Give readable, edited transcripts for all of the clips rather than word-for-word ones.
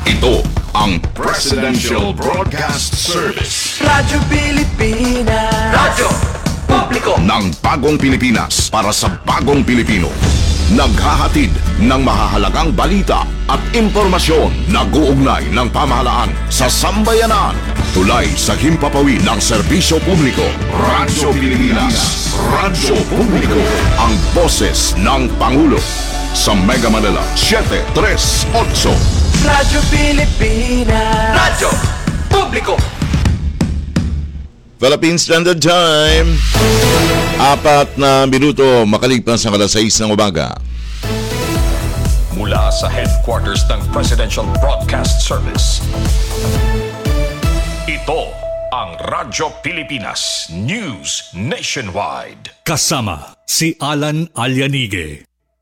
Ito ang Presidential Broadcast Service. Radyo Pilipinas. Radyo Publiko ng bagong Pilipinas para sa bagong Pilipino. Naghahatid ng mahahalagang balita at impormasyon na guugnay ng pamahalaan sa sambayanan. Tulay sa himpapawid ng serbisyo publiko. Radyo Pilipinas. Radyo Publiko. Ang boses ng Pangulo. Sa Mega Manila, 738. Radyo Pilipinas. Radyo Publiko. Philippine Standard Time, 4 na minuto makalipas ang 6 ng umaga. Mula sa headquarters ng Presidential Broadcast Service, ito ang Radyo Pilipinas News Nationwide. Kasama si Alan Alianige.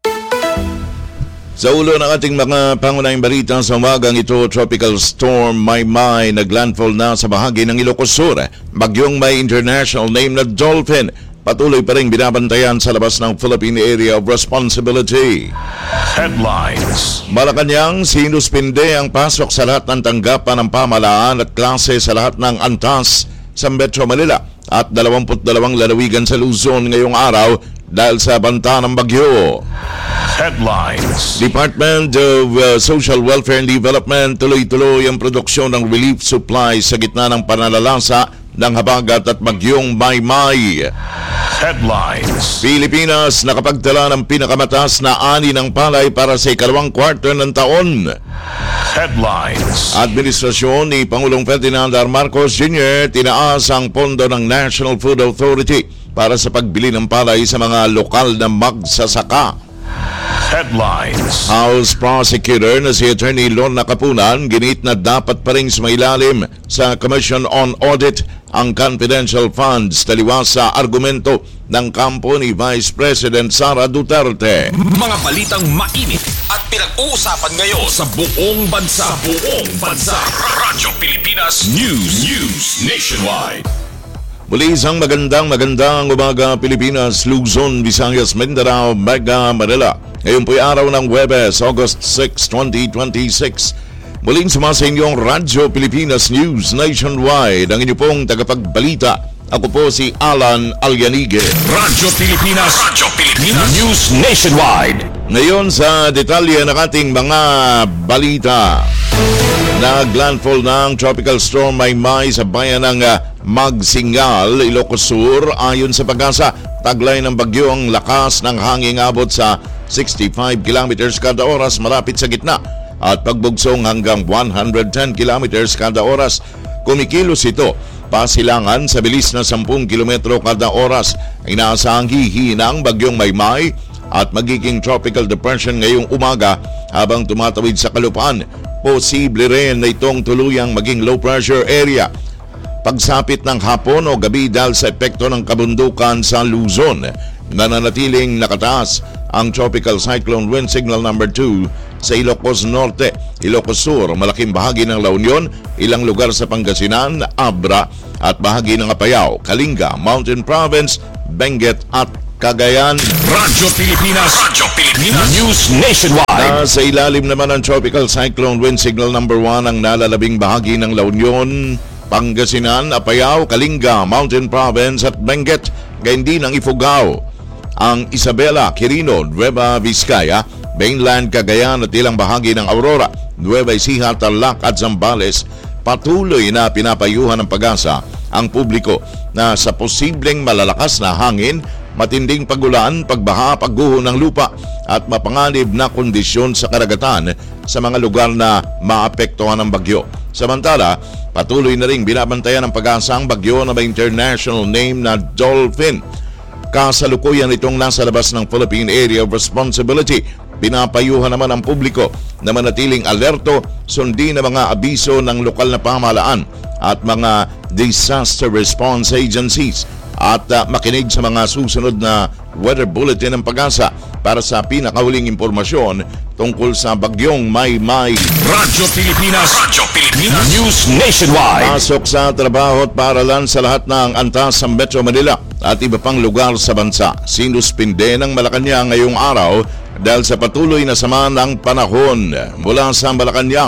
Sa ulo ng ating mga pangunahing balita sa umagang ito, Tropical Storm Maymay naglandfall na sa bahagi ng Ilocos Sur. Bagyong may international name na Dolphin. Patuloy pa rin binabantayan sa labas ng Philippine Area of Responsibility. Headlines. Malacanang sinuspinde ang pasok sa lahat ng tanggapan ng pamahalaan at klase sa lahat ng antas sa Metro Manila at 22 lalawigan sa Luzon ngayong araw dahil sa banta ng bagyo. Headlines. Department of Social Welfare and Development tuloy-tuloy ang produksyon ng relief supplies sa gitna ng panalalasa ng habagat at bagyong Maymay. Headlines. Pilipinas nakapagtala ng pinakamataas na ani ng palay para sa ikalawang quarter ng taon. Headlines. Administrasyon ni Pangulong Ferdinand R. Marcos Jr. tinaas ang pondo ng National Food Authority para sa pagbili ng palay sa mga lokal na magsasaka. Headlines. House Prosecutor na si Attorney Lorna Capunan ginit na dapat pa rin sumailalim sa Commission on Audit ang confidential funds taliwas sa argumento ng kampo ni Vice President Sara Duterte. Mga balitang mainit at pinag-uusapan ngayon sa buong bansa. Radyo Pilipinas News Nationwide. Muli isang magandang umaga Pilipinas, Luzon, Visayas, Mindanao, Mega Manila. Ngayon po'y araw ng Huwebes, August 6, 2026. Muling sumasa inyong Radyo Pilipinas News Nationwide. Ang inyo pong tagapagbalita. Ako po si Alan Alianige. Radyo Pilipinas News Nationwide. Ngayon sa detalye ng ating mga balita. Naglandfall ng Tropical Storm Maymay sa bayan ng Magsingal, Ilocos Sur. Ayon sa Pag-asa, taglay ng bagyo ang lakas ng hangin abot sa 65 kilometers kada oras malapit sa gitna at pagbugsong hanggang 110 kilometers kada oras. Kumikilos ito pasilangan sa bilis na 10 kilometro kada oras. Inaasahang hihina ang bagyong Maymay at magiging tropical depression ngayong umaga habang tumatawid sa kalupaan. Posible rin na itong tuluyang maging low pressure area pagsapit ng hapon o gabi dahil sa epekto ng kabundukan sa Luzon. Nananatiling nakataas ang Tropical Cyclone Wind Signal number 2 sa Ilocos Norte, Ilocos Sur, malaking bahagi ng La Union, ilang lugar sa Pangasinan, Abra at bahagi ng Apayao, Kalinga, Mountain Province, Benguet at Cagayan. Radyo Pilipinas News Nationwide. Sa ilalim naman ng Tropical Cyclone Wind Signal number 1 ang nalalabing bahagi ng La Union, Pangasinan, Apayao, Kalinga, Mountain Province at Benguet, gayon din ang Ifugao, ang Isabela, Quirino, Nueva Vizcaya, Mainland, Cagayan at ilang bahagi ng Aurora, Nueva Ecija, Tarlac at Zambales. Patuloy na pinapayuhan ng Pag-asa ang publiko na sa posibleng malalakas na hangin, matinding pagulan, pagbaha, pagguho ng lupa at mapanganib na kondisyon sa karagatan sa mga lugar na maapektuhan ng bagyo. Samantala, patuloy na ring binabantayan ng Pag-asa ang bagyo na may international name na Dolphin. Kasalukuyan itong nasa labas ng Philippine Area of Responsibility. Pinapayuhan naman ang publiko na manatiling alerto, sundin ang mga abiso ng lokal na pamahalaan at mga disaster response agencies at makinig sa mga susunod na weather bulletin ng Pag-asa para sa pinakahuling impormasyon tungkol sa bagyong Maymay. Radyo Pilipinas News Nationwide. Pasok sa trabaho at paaralan sa lahat ng antas sa Metro Manila at iba pang lugar sa bansa. Sinuspinde ng Malacanang ngayong araw dahil sa patuloy na sama ng panahon. Mula sa Malacanang,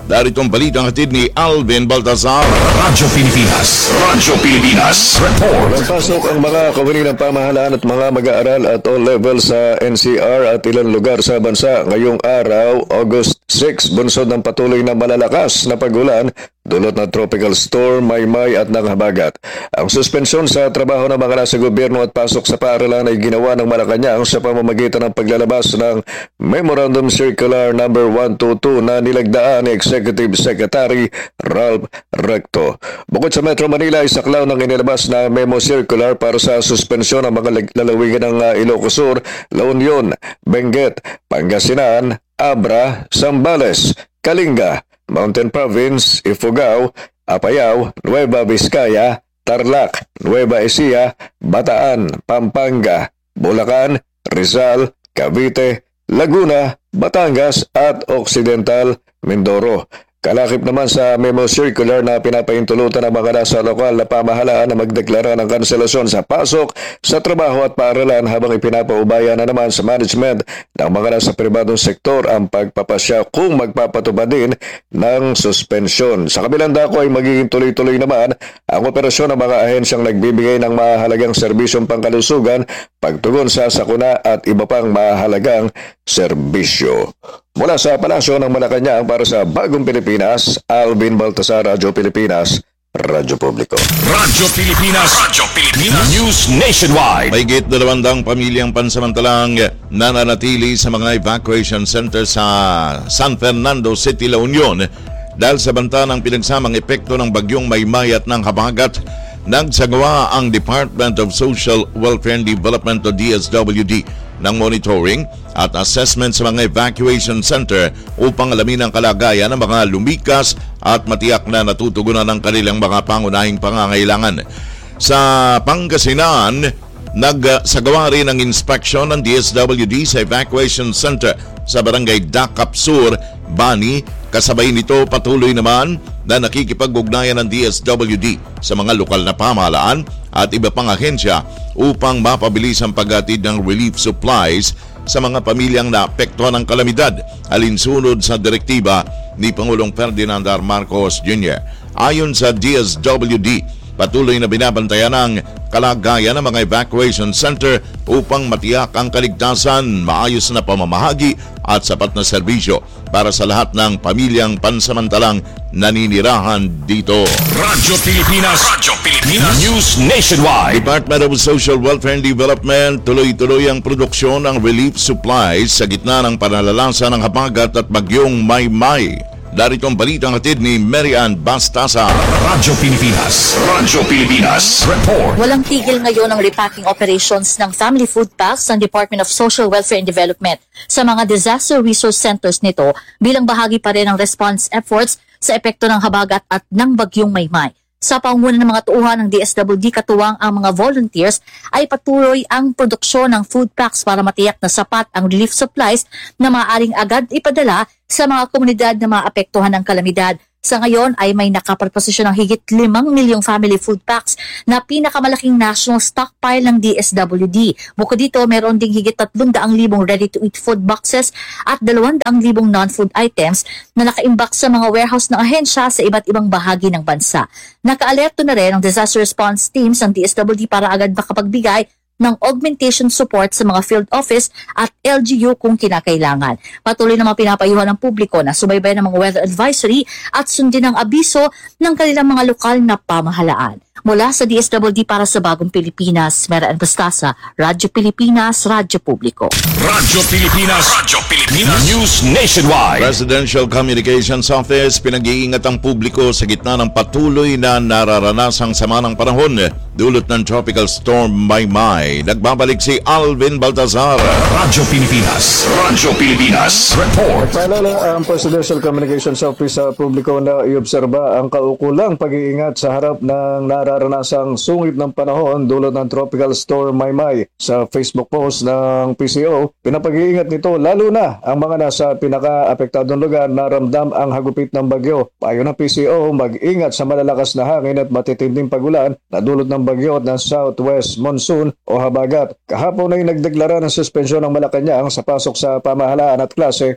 Daritong balitang hatid ni Alvin Baltazar. Radyo Pilipinas. Radyo Pilipinas. Report. Nagpasok ang mga kawani ng pamahalaan at mga mag-aaral at all levels sa NCR at ilang lugar sa bansa ngayong araw, August 6, bunsod ng patuloy na malalakas na pagulan dulot ng tropical storm Maymay at ng habagat. Ang suspensyon sa trabaho ng mga nasa gobyerno at pasok sa paaralan ay ginawa ng Malacanang sa pamamagitan ng paglalabas ng Memorandum Circular No. 122 na nilagdaan ni Executive Secretary Ralph Recto. Bukod sa Metro Manila, isaklaw ng inilabas na memo circular para sa suspensyon ng mga lalawigan ng Ilocos Sur, La Union, Benguet, Pangasinan, Abra, Zambales, Kalinga, Mountain Province, Ifugao, Apayao, Nueva Vizcaya, Tarlac, Nueva Ecija, Bataan, Pampanga, Bulacan, Rizal, Cavite, Laguna, Batangas at Occidental Mindoro. Kalakip naman sa memo circular na pinapahintulutan ng mga nasa lokal na pamahalaan na magdeklara ng kanselasyon sa pasok sa trabaho at paaralan habang ipinapaubaya na naman sa management ng mga nasa pribadong sektor ang pagpapasya kung magpapatupad din ng suspensyon. Sa kabilang dako ay magiging tuloy-tuloy naman ang operasyon ng mga ahensyang nagbibigay ng mahalagang serbisyong pangkalusugan, pagtugon sa sakuna at iba pang mahalagang serbisyo. Mula sa Palasyo ng Malacanang para sa Bagong Pilipinas, Alvin Baltasar, Radyo Pilipinas, Radyo Publiko. Radyo Pilipinas. Radyo Pilipinas. News Nationwide. Mahigit 200 pamilyang pansamantalang nananatili sa mga evacuation center sa San Fernando City, La Union dahil sa banta ng pinagsamang epekto ng bagyong Maymay at ng habagat. Nagsagawa ang Department of Social Welfare and Development o DSWD ng monitoring at assessment sa mga evacuation center upang alamin ang kalagayan ng mga lumikas at matiyak na natutugunan ang kanilang mga pangunahing pangangailangan. Sa Pangasinan, nagsagawa rin ang inspeksyon ng DSWD sa evacuation center sa barangay Dakap Sur, Bani. Kasabay nito patuloy naman na nakikipag-ugnayan ng DSWD sa mga lokal na pamahalaan at iba pang ahensya upang mapabilis ang paghatid ng relief supplies sa mga pamilyang naapektuhan ng kalamidad alinsunod sa direktiba ni Pangulong Ferdinand R. Marcos Jr. Ayon sa DSWD, patuloy na binabantayan ang kalagayan ng mga evacuation center upang matiyak ang kaligtasan, maayos na pamamahagi at sapat na serbisyo para sa lahat ng pamilyang pansamantalang naninirahan dito. Radyo Pilipinas. Radyo Pilipinas. News Nationwide. Department of Social Welfare and Development, tuloy-tuloy ang produksyon ng relief supplies sa gitna ng panalalasan ng habagat at bagyong Maymay. Darito ang balitang hatid ni Marian Bastasa. Radyo Pilipinas. Radyo Pilipinas. Report. Walang tigil ngayon ang repacking operations ng Family Food Packs ng Department of Social Welfare and Development sa mga disaster resource centers nito bilang bahagi pa rin ng response efforts sa epekto ng habagat at ng bagyong Maymay. Sa pangunguna ng mga tuuhan ng DSWD katuwang ang mga volunteers ay patuloy ang produksyon ng food packs para matiyak na sapat ang relief supplies na maaaring agad ipadala sa mga komunidad na maapektuhan ng kalamidad. Sa ngayon ay may nakaproposisyon ng higit 5 milyong family food packs na pinakamalaking national stockpile ng DSWD. Bukod dito, meron ding higit 300,000 ready-to-eat food boxes at 200,000 non-food items na nakaimbak sa mga warehouse ng ahensya sa iba't ibang bahagi ng bansa. Naka-alerto na rin ang disaster response teams ng DSWD para agad makapagbigay ng augmentation support sa mga field office at LGU kung kinakailangan. Patuloy namang pinapayuhan ng publiko na subaybay ng mga weather advisory at sundin ang abiso ng kanilang mga lokal na pamahalaan. Mula sa DSWD para sa Bagong Pilipinas, Marian Bastasa, Radyo Pilipinas, Radyo Publiko. Radyo Pilipinas. Radyo Pilipinas. News Nationwide. Presidential Communications Office, pinag-iingat ang publiko sa gitna ng patuloy na nararanasang sama ng panahon dulot ng Tropical Storm Maymay. Nagbabalik si Alvin Baltazar. Radyo Pilipinas. Radyo Pilipinas. Report. Paalala ang Presidential Communications Office sa publiko na iobserba ang kaukulang pag-iingat sa harap ng nararanasang sungit ng panahon dulot ng Tropical Storm Maymay. Sa Facebook post ng PCO, pinapag-iingat nito lalo na ang mga nasa pinaka-apektadong lugar na ramdam ang hagupit ng bagyo. Ayon ng PCO, mag-ingat sa malalakas na hangin at matitinding pagulan na dulot ng bagyo at ng southwest monsoon o habagat. Kahapon ay nagdeklara ng suspensyon ng Malacanang sa pasok sa pamahalaan at klase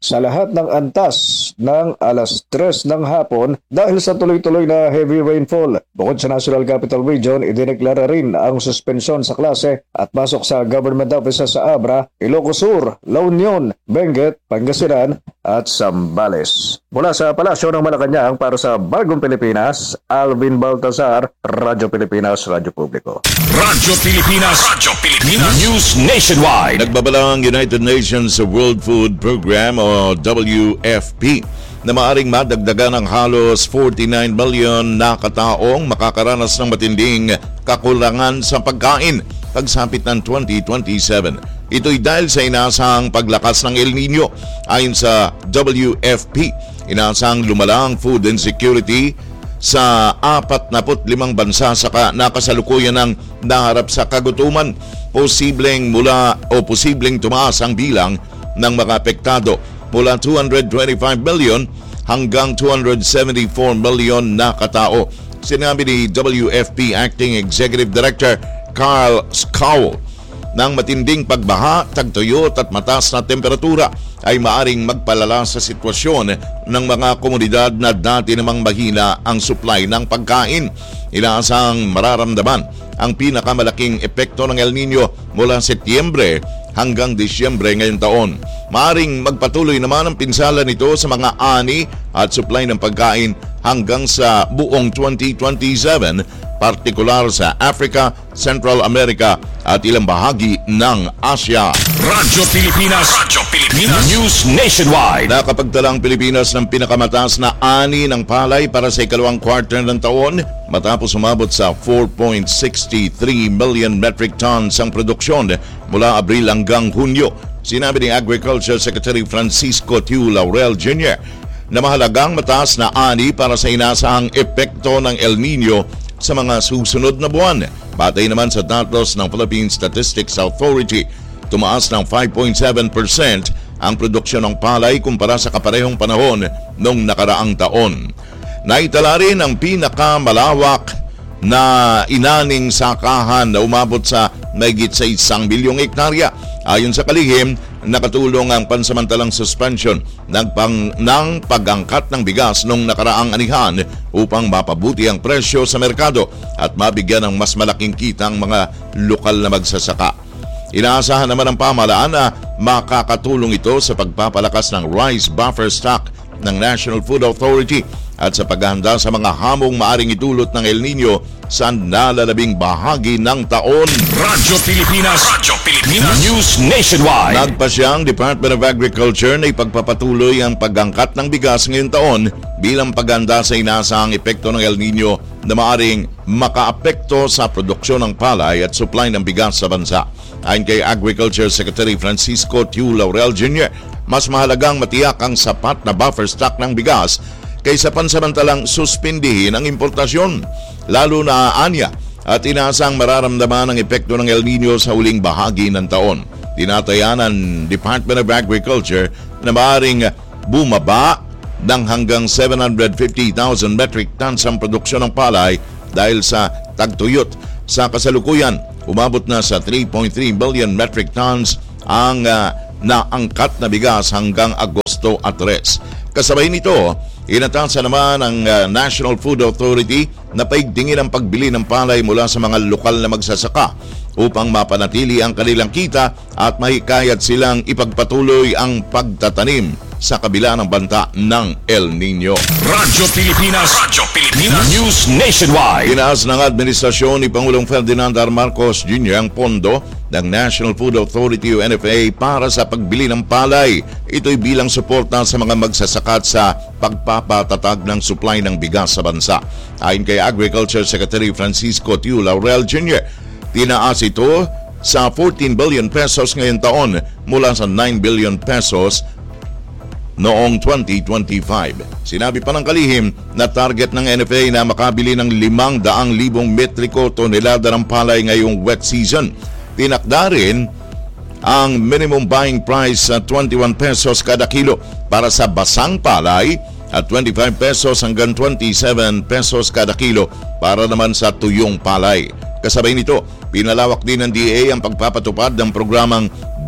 sa lahat ng antas ng alas 3 ng hapon dahil sa tuloy-tuloy na heavy rainfall. Bukod sa National Capital Region, idineklara rin ang suspensyon sa klase at pasok sa government offices sa Abra, Ilocos Sur, La Union, Benguet, Pangasinan at Zambales. Mula sa Palasyo ng Malacanang para sa Bagong Pilipinas, Alvin Baltazar, Radyo Pilipinas, Radyo Publiko. Radyo Pilipinas. News Nationwide. Nagbabala ang United Nations World Food Program o WFP na maaring madagdagan ng halos 49 million na kataong makakaranas ng matinding kakulangan sa pagkain pagsapit ng 2027. Ito'y dahil sa inasahang paglakas ng El Nino. Ayon sa WFP, inasahang lumalang food insecurity sa 45 bansa sa nakasalukuyan ng naharap sa kagutuman. Posibleng tumaas ang bilang ng mga apektado mula 225 million hanggang 274 million na katao. Sinabi ni WFP Acting Executive Director Carl Skowal, ng matinding pagbaha, tagtuyot at mataas na temperatura ay maaring magpalala sa sitwasyon ng mga komunidad na dati namang mahina ang supply ng pagkain. Inaasang mararamdaman ang pinakamalaking epekto ng El Nino mula Setyembre hanggang Disyembre ngayong taon. Maaring magpatuloy naman ang pinsala nito sa mga ani at supply ng pagkain hanggang sa buong 2027, partikular sa Africa, Central America at ilang bahagi ng Asia. Radyo Pilipinas. News Nationwide. Nakapagtala ang Pilipinas ng pinakamataas na ani ng palay para sa ikalawang quarter ng taon matapos umabot sa 4.63 million metric tons ang produksyon mula Abril hanggang Hunyo. Sinabi ni Agriculture Secretary Francisco Tiu Laurel Jr. na mahalagang mataas na ani para sa inasahang epekto ng El Nino sa mga susunod na buwan. Batay naman sa datos ng Philippine Statistics Authority, tumaas ng 5.7% ang produksyon ng palay kumpara sa kaparehong panahon noong nakaraang taon. Naitala rin ang pinakamalawak na inaning sakahan na umabot sa mahigit sa 1 milyong hektarya. Ayon sa kalihim, nakatulong ang pansamantalang suspension ng pag-angkat ng bigas noong nakaraang anihan upang mapabuti ang presyo sa merkado at mabigyan ng mas malaking kita ang mga lokal na magsasaka. Inaasahan naman ng pamahalaan na makakatulong ito sa pagpapalakas ng rice buffer stock ng National Food Authority at sa paghahanda sa mga hamong maaring itulot ng El Nino sa nalalabing bahagi ng taon. Radyo Pilipinas. News Nationwide. Nagpasya ang Department of Agriculture na ipagpapatuloy ang pag-angkat ng bigas ngayong taon bilang paghahanda sa inaasahang epekto ng El Nino na maaring makaapekto sa produksyon ng palay at supply ng bigas sa bansa. Ayon kay Agriculture Secretary Francisco Tiu Laurel Jr., mas mahalagang matiyak ang sapat na buffer stock ng bigas kaysa pansamantalang suspindihin ang importasyon, lalo na anya at inaasang mararamdaman ang epekto ng El Nino sa huling bahagi ng taon. Tinataya ng Department of Agriculture na maaaring bumaba ng hanggang 750,000 metric tons ang produksyon ng palay dahil sa tagtuyot. Sa kasalukuyan, umabot na sa 3.3 billion metric tons ang naangkat na bigas hanggang Agosto at 3. Kasabay nito, inatasa naman ang National Food Authority na paigtingin ang pagbili ng palay mula sa mga lokal na magsasaka upang mapanatili ang kanilang kita at mahikayat silang ipagpatuloy ang pagtatanim sa kabila ng banta ng El Nino. Radyo Pilipinas. News Nationwide. Inaas ng administrasyon ni Pangulong Ferdinand R. Marcos Jr. ang pondo ng National Food Authority o NFA para sa pagbili ng palay. Ito'y bilang suporta sa mga magsasaka sa pagpapatatag ng supply ng bigas sa bansa. Ayon kay Agriculture Secretary Francisco Tiu Laurel Jr., tinaas ito sa 14 billion pesos ngayong taon mula sa 9 billion pesos noong 2025. Sinabi pa ng kalihim na target ng NFA na makabili ng 500,000 metriko tonelada ng palay ngayong wet season. Tinakda rin ang minimum buying price sa 21 pesos kada kilo para sa basang palay at 25 pesos hanggang 27 pesos kada kilo para naman sa tuyong palay. Kasabay nito, pinalawak din ng DA ang pagpapatupad ng programang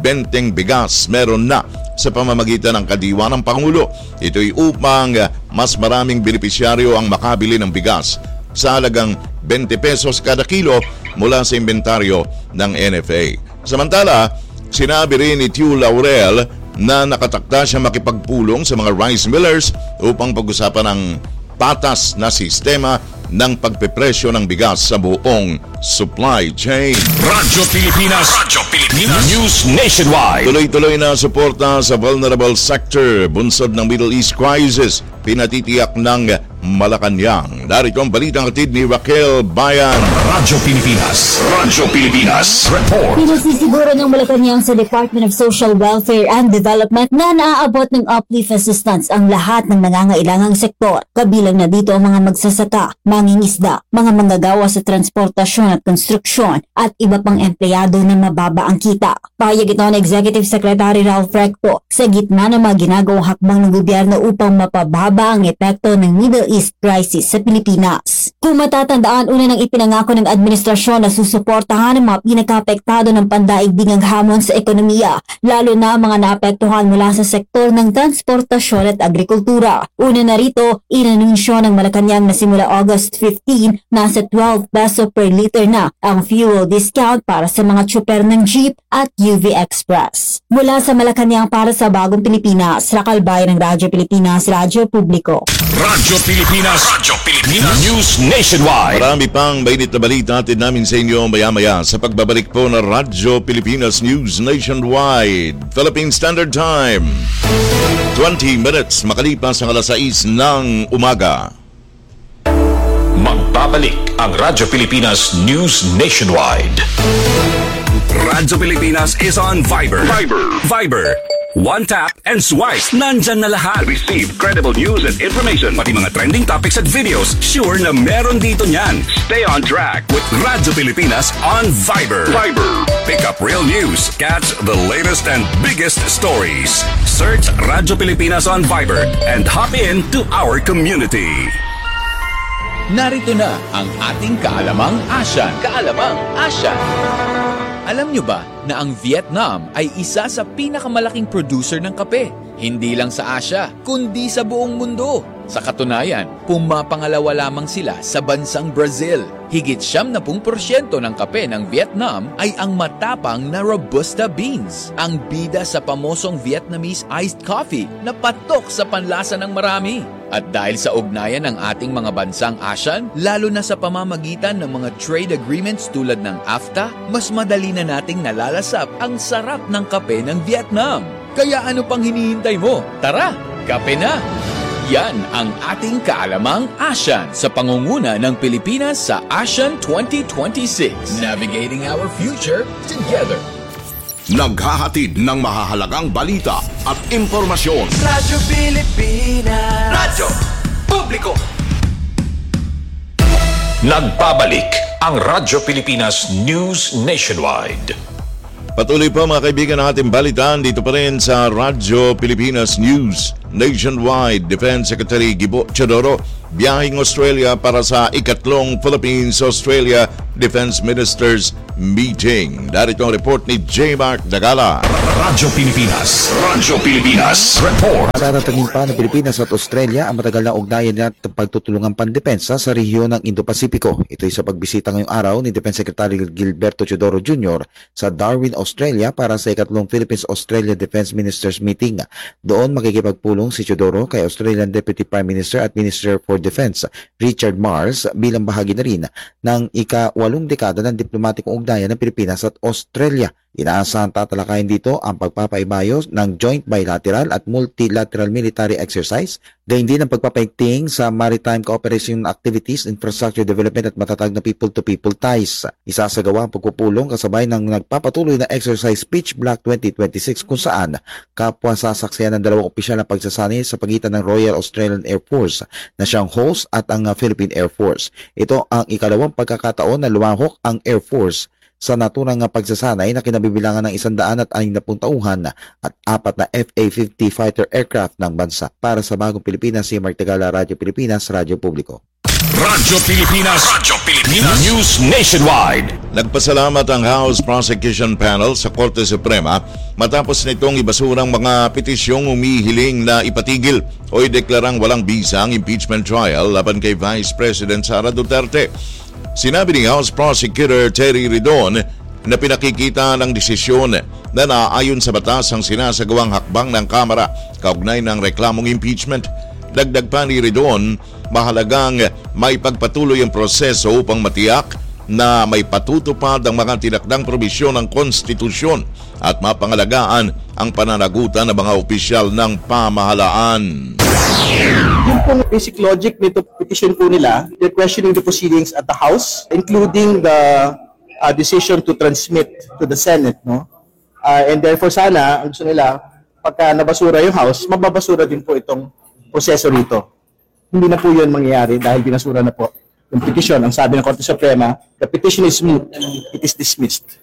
benteng bigas meron na sa pamamagitan ng kadiwa ng Pangulo. Ito'y upang mas maraming benepisyaryo ang makabili ng bigas sa halagang 20 pesos kada kilo mula sa inventaryo ng NFA. Samantala, sinabi rin ni Tiu Laurel na nakatakda siya makipagpulong sa mga rice millers upang pag-usapan ang patas na sistema ng pagpepresyo ng bigas sa buong supply chain. Radyo Pilipinas News Nationwide. Tuloy-tuloy na suporta sa vulnerable sector, bunsod ng Middle East crisis, pinatitiyak ng Malacanang. Narito ang balitang hatid ni Raquel Bayan. Radyo Pilipinas Report. Pinasisiguro ng Malacanang sa Department of Social Welfare and Development na naaabot ng uplift assistance ang lahat ng nangangailangang sektor. Kabilang na dito ang mga magsasaka, mangingisda, mga manggagawa sa transportasyon at konstruksyon at iba pang empleyado na mababa ang kita. Payag ito ng Executive Secretary Ralph Recto sa gitna ng mga ginagawang hakbang ng gobyerno upang mapababa ang epekto ng Middle East crisis sa Pilipinas. Kung matatandaan, una nang ipinangako ng administrasyon na susuportahan ang mga pinakaapektado ng pandaigdigang hamon sa ekonomiya, lalo na mga naapektuhan mula sa sektor ng transportasyon at agrikultura. Una na rito, inanunsyo ng Malacanang na simula August 15, nasa 12 peso per liter na ang fuel discount para sa mga tsuper ng jeep at UV Express. Mula sa Malacanang para sa Bagong Pilipinas, Raquel Bayan ng Radyo Pilipinas, Radyo Publiko. Radyo Pilipinas News Nationwide. Marami pang mainit na balita natin namin sa inyo maya-maya sa pagbabalik po ng Radyo Pilipinas News Nationwide. Philippine Standard Time, 20 minutes makalipas ang alas 6 ng umaga. Magbabalik ang Radyo Pilipinas News Nationwide. Radyo Pilipinas is on Viber. One tap and swipe. Nandyan na lahat. Receive credible news and information. Pati mga trending topics at videos. Sure na meron dito niyan. Stay on track with Radyo Pilipinas on Viber. Pick up real news. Catch the latest and biggest stories. Search Radyo Pilipinas on Viber and hop in to our community. Narito na ang ating Kaalamang Asyan. Alam nyo ba na ang Vietnam ay isa sa pinakamalaking producer ng kape? Hindi lang sa Asia, kundi sa buong mundo. Sa katunayan, pumapangalawa lamang sila sa bansang Brazil. Higit 70% ng kape ng Vietnam ay ang matapang na Robusta beans, ang bida sa pamosong Vietnamese iced coffee na patok sa panlasa ng marami. At dahil sa ugnayan ng ating mga bansang ASEAN, lalo na sa pamamagitan ng mga trade agreements tulad ng AFTA, mas madali na nating nalalasap ang sarap ng kape ng Vietnam. Kaya ano pang hinihintay mo? Tara, kape na! Yan ang ating Kaalamang ASEAN sa pangunguna ng Pilipinas sa ASEAN 2026. Navigating our future together. Naghahatid ng mahahalagang balita at impormasyon. Radyo Pilipinas. Radyo Publiko. Nagbabalik ang Radyo Pilipinas News Nationwide. Patuloy po mga kaibigan ng ating balitaan dito pa rin sa Radyo Pilipinas News Nationwide. Defense Secretary Gibo Teodoro biyaheng Australia para sa ikatlong Philippines-Australia Defense Ministers Meeting. Darito ang report ni J. Mark Dagala. Radyo Pilipinas Report. Nararatagin pa ng Pilipinas at Australia ang matagal na ugnayan at pagtutulungang pandepensa sa rehiyon ng Indo-Pasipiko. Ito ay sa pagbisita ngayong araw ni Defense Secretary Gilberto Teodoro Jr. sa Darwin, Australia para sa ikatlong Philippines-Australia Defense Ministers Meeting. Doon makikipagpulong si Teodoro kay Australian Deputy Prime Minister at Minister for Defense Richard Marles bilang bahagi na rin ng ika-8 dekada ng diplomatikong ugnayan ng Pilipinas at Australia. Inaasahan tatalakayin dito ang pagpapaibayos ng joint bilateral at multilateral military exercise, gayon din ang pagpapaigting sa maritime cooperation activities, infrastructure development at matatag na people-to-people ties. Isasagawa ang pagpupulong kasabay ng nagpapatuloy na exercise Pitch Black 2026 kung saan kapwa sasaksiyan ng dalawang opisyal na pagsasani sa pagitan ng Royal Australian Air Force na siyang host at ang Philippine Air Force. Ito ang ikalawang pagkakataon na lumahok ang Air Force sa naturang pagsasanay na kinabibilangan ng 160 tauhan at 4 na FA-50 fighter aircraft ng bansa. Para sa Bagong Pilipinas, si Mark Tagala, Radyo Pilipinas, Radyo Publiko. Radyo Pilipinas. News Nationwide. Nagpasalamat ang House Prosecution Panel sa Korte Suprema matapos nitong ibasurang mga petisyong umihiling na ipatigil o ideklarang walang bisa ang impeachment trial laban kay Vice President Sara Duterte. Sinabi ni House Prosecutor Terry Ridon na pinakikita ng desisyon na naayon sa batas ang sinasagawang hakbang ng Kamara kaugnay ng reklamong impeachment. Dagdag pa ni Ridon, mahalagang may pagpatuloy ang proseso upang matiyak na may patutupad ang mga tinakdang probisyon ng konstitusyon at mapangalagaan ang pananagutan ng mga opisyal ng pamahalaan. Yung pong basic logic nito petition po nila, they're questioning the proceedings at the House, including the decision to transmit to the Senate, no? And therefore sana, ang gusto nila, pagka nabasura yung House, mababasura din po itong proseso rito. Hindi na po yun mangyayari dahil binasura na po yung petition. Ang sabi ng Korte Suprema, the petition is moot, it is dismissed.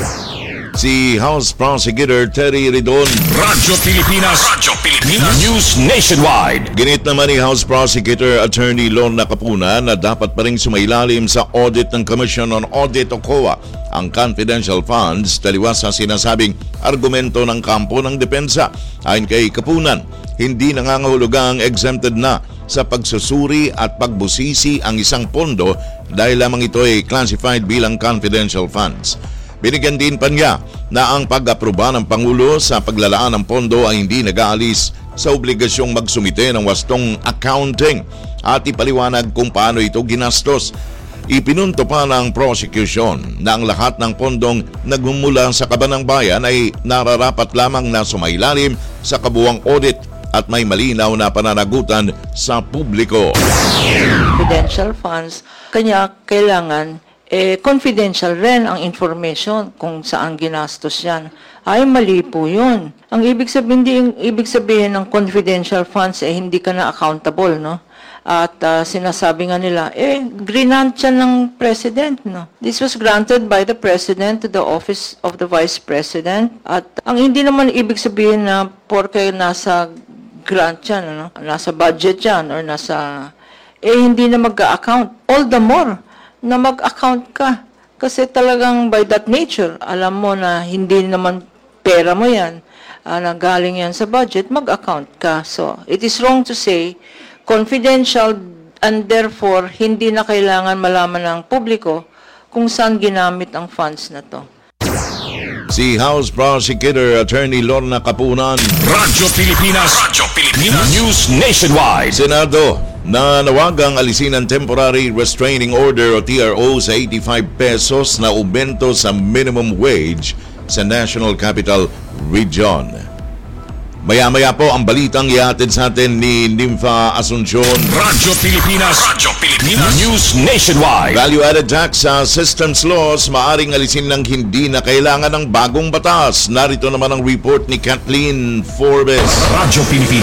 Si House Prosecutor Terry Ridon. Radyo Pilipinas. News Nationwide. Ginit naman ni House Prosecutor Attorney Lorna Capuna na dapat pa rin sumailalim sa audit ng Commission on Audit o COA ang confidential funds taliwas sa sinasabing argumento ng kampo ng depensa. Ayon kay Capunan, hindi nangangahulugang exempted na sa pagsusuri at pagbusisi ang isang pondo dahil lamang ito ay classified bilang confidential funds. Binigyan din pa niya na ang pag-aproba ng Pangulo sa paglalaan ng pondo ay hindi nag-aalis sa obligasyong magsumite ng wastong accounting at ipaliwanag kung paano ito ginastos. Ipinunto pa ng prosecution na ang lahat ng pondong nagmumula sa kaban ng bayan ay nararapat lamang na sumailalim sa kabuwang audit at may malinaw na pananagutan sa publiko. Confidential funds, kanya kailangan confidential rin ang information kung saan ginastos yan. Ay, mali po yun. Ang ibig sabihin ng confidential funds hindi ka na accountable, no? At sinasabi nga nila, grinant yan ng President, no? This was granted by the President to the Office of the Vice President. At ang hindi naman ibig sabihin na porke nasa grant yan, no? Nasa budget yan, or nasa, hindi na mag-account. All the more na mag-account ka. Kasi talagang by that nature, alam mo na hindi naman pera mo yan, na galing yan sa budget, mag-account ka. So, it is wrong to say, confidential, and therefore, hindi na kailangan malaman ng publiko kung saan ginamit ang funds na to. Si House Prosecutor Attorney Lorna Capunan. Radyo Pilipinas. News Nationwide. Senado na nawagang alisin ang Temporary Restraining Order o TRO sa 85 pesos na aumento sa minimum wage sa National Capital Region. Maya-maya po ang balitang ihatid sa atin ni Nympha Asuncion. Radyo Pilipinas. News Nationwide. Value-added tax sa systems laws maaring alisin ng hindi na kailangan ng bagong batas. Narito naman ang report ni Kathleen Forbes. Radyo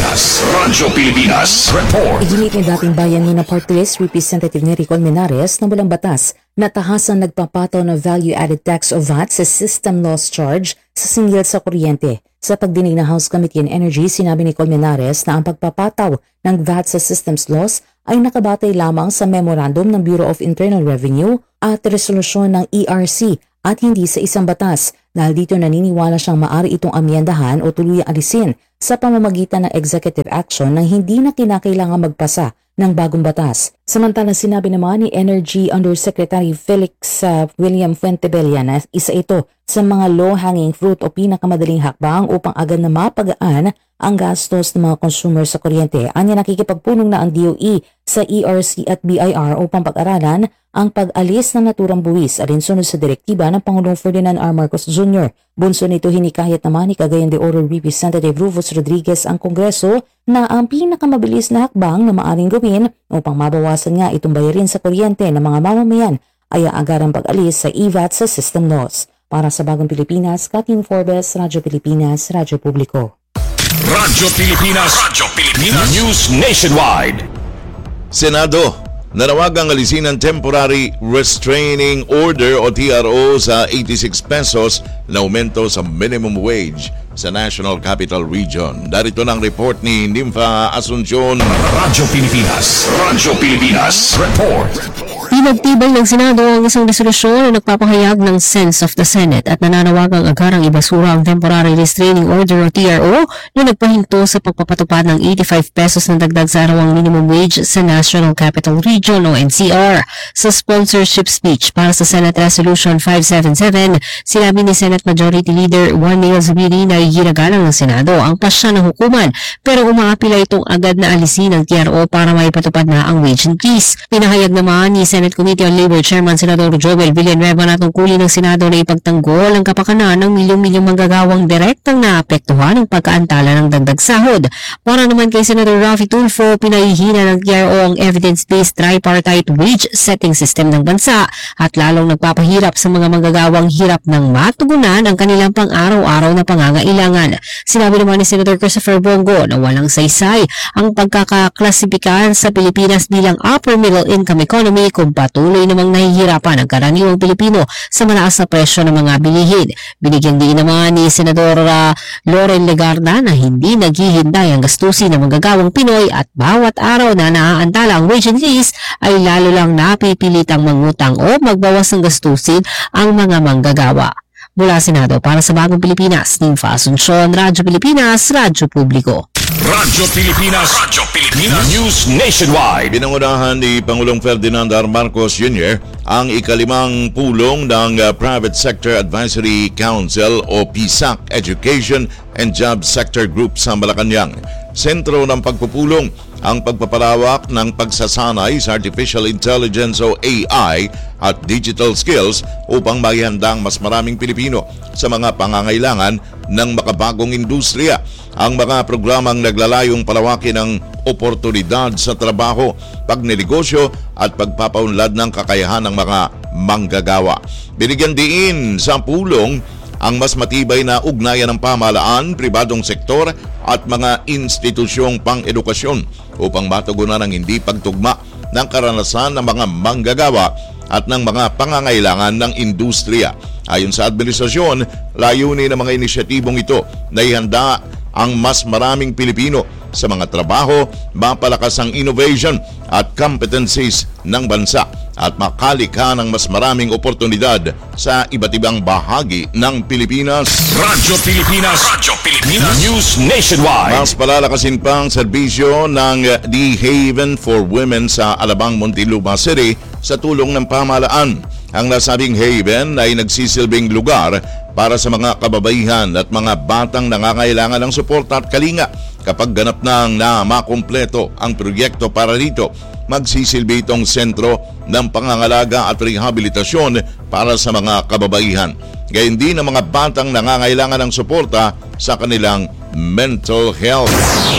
Pilipinas. Report. Iginit ni dating bayani na party list representative ni Rico Almenares na walang batas na tahasan nagpapataw ng value-added tax o VAT sa system loss charge sa singil sa kuryente. Sa pagdinig ng House Committee on Energy, sinabi ni Colmenares na ang pagpapataw ng VAT sa systems loss ay nakabatay lamang sa memorandum ng Bureau of Internal Revenue at resolusyon ng ERC at hindi sa isang batas dahil dito naniniwala siyang maaari itong amyendahan o tuluyang alisin sa pamamagitan ng executive action nang hindi na kinakailangan magpasa ng bagong batas. Samantala sinabi naman ni Energy Undersecretary Felix William Fuentebella na isa ito sa mga low-hanging fruit o pinakamadaling hakbang upang agad na mapagaan ang gastos ng mga consumer sa kuryente. Anya nakikipagpunong na ang DOE sa ERC at BIR upang pag-aralan ang pag-alis ng naturang buwis alinsunod sa direktiba ng Pangulong Ferdinand R. Marcos Jr. Bunso nito hinikayat naman ni Cagayan de Oro Representative Rufus Rodriguez ang Kongreso na ang pinakamabilis na hakbang na maaring gawin upang mabawasan nga itong bayarin sa kuryente ng mga mamamayan ay ang agarang pag-alis sa EVAT sa system loss. Para sa Bagong Pilipinas, Kathleen Forbes, Radyo Pilipinas, Radyo Publiko. Radyo Pilipinas. News Nationwide. Senado, nanawagang alisin ng Temporary Restraining Order o TRO sa 86 pesos na aumento sa minimum wage sa National Capital Region. Darito ng report ni Nympha Asuncion. Radyo Pilipinas. Radyo Pilipinas. Report. Pinagtibay ng Senado ang isang resolusyon na nagpapahayag ng sense of the Senate at nananawagang agarang ibasura ang Temporary Restraining Order o TRO na nagpahinto sa pagpapatupad ng 85 pesos na dagdag sa arawang minimum wage sa National Capital Region o NCR. Sa sponsorship speech para sa Senate Resolution 577, sinabi ni Senate Majority Leader Juan Miguel Zubiri na ginagalang ng Senado ang pasya ng hukuman pero umaapila itong agad na alisin ng TRO para maipatupad na ang wage increase. Pinahayag naman ni Senate Committee on Labor Chairman Senador Joel Villanueva na tungkulin ng Senado na ipagtanggol ang kapakanan ng milyong-milyong manggagawang direktang naapektuhan ng pagkaantala ng dagdag sahod. Para naman kay Senador Raffy Tulfo, pinahihina ng TRO ang evidence-based tripartite wage setting system ng bansa at lalong nagpapahirap sa mga manggagawang hirap ng matugunan ang kanilang pang-araw-araw na pangangailangan. Sinabi naman ni Senator Christopher Bongo na walang saysay ang pagkakaklasipikan sa Pilipinas bilang upper middle income economy kung patuloy namang nahihirapan ang karaniwang Pilipino sa mataas na presyo ng mga bilihin. Binigyan din naman ni Senador Loren Legarda na hindi naghihinday ang gastusin ng manggagawang Pinoy at bawat araw na naaantala ang wage increase ay lalo lang napipilitang mangutang o magbawas ng gastusin ang mga manggagawa. Mula Senado para sa Bagong Pilipinas, Nympha Asuncion, Radyo Pilipinas, Radyo Publiko. Radyo Pilipinas. Radyo Pilipinas. News Nationwide. Pinangunahan ni Pangulong Ferdinand R. Marcos Jr. ang ikalimang pulong ng Private Sector Advisory Council o PSAC Education and Job Sector Group sa Malacanang. Sentro ng pagpupulong ang pagpapalawak ng pagsasanay sa Artificial Intelligence o AI at digital skills upang maihandang mas maraming Pilipino sa mga pangangailangan ng makabagong industriya. Ang mga programang naglalayong palawakin ang oportunidad sa trabaho, pagnegosyo at pagpapaunlad ng kakayahan ng mga manggagawa. Binigyan din sa pulong ang mas matibay na ugnayan ng pamahalaan, pribadong sektor at mga institusyong pang-edukasyon upang matugunan ang hindi pagtugma ng karanasan ng mga manggagawa at ng mga pangangailangan ng industriya. Ayon sa administrasyon, layunin ng mga inisyatibong ito na ihanda ang mas maraming Pilipino sa mga trabaho, mapalakas ang innovation at competencies ng bansa at makalikha ng mas maraming oportunidad sa iba't ibang bahagi ng Pilipinas. Radyo Pilipinas. Radyo Pilipinas. News Nationwide. Mas palalakasin pang serbisyo ng The Haven for Women sa Alabang, Muntinlupa City sa tulong ng pamahalaan. Ang nasabing haven ay nagsisilbing lugar para sa mga kababaihan at mga batang nangangailangan ng suporta at kalinga. Kapag ganap na makumpleto ang proyekto para dito, magsisilbi itong sentro ng pangangalaga at rehabilitasyon para sa mga kababaihan. Gayon din ang mga batang nangangailangan ng suporta sa kanilang mental health.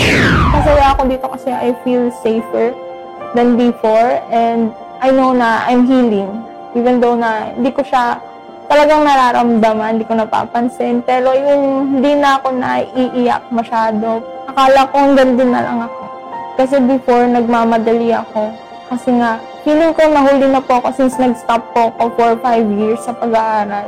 Masaya ako dito kasi I feel safer than before and I know na I'm healing. Even though na hindi ko siya talagang nararamdaman, hindi ko napapansin. Pero yung hindi na ako naiiyak masyado, akala ko hanggang dun na lang ako. Kasi before, nagmamadali ako. Kasi nga, feeling ko nahuli na po ako since nag-stop po ako for 5 years sa pag-aaral.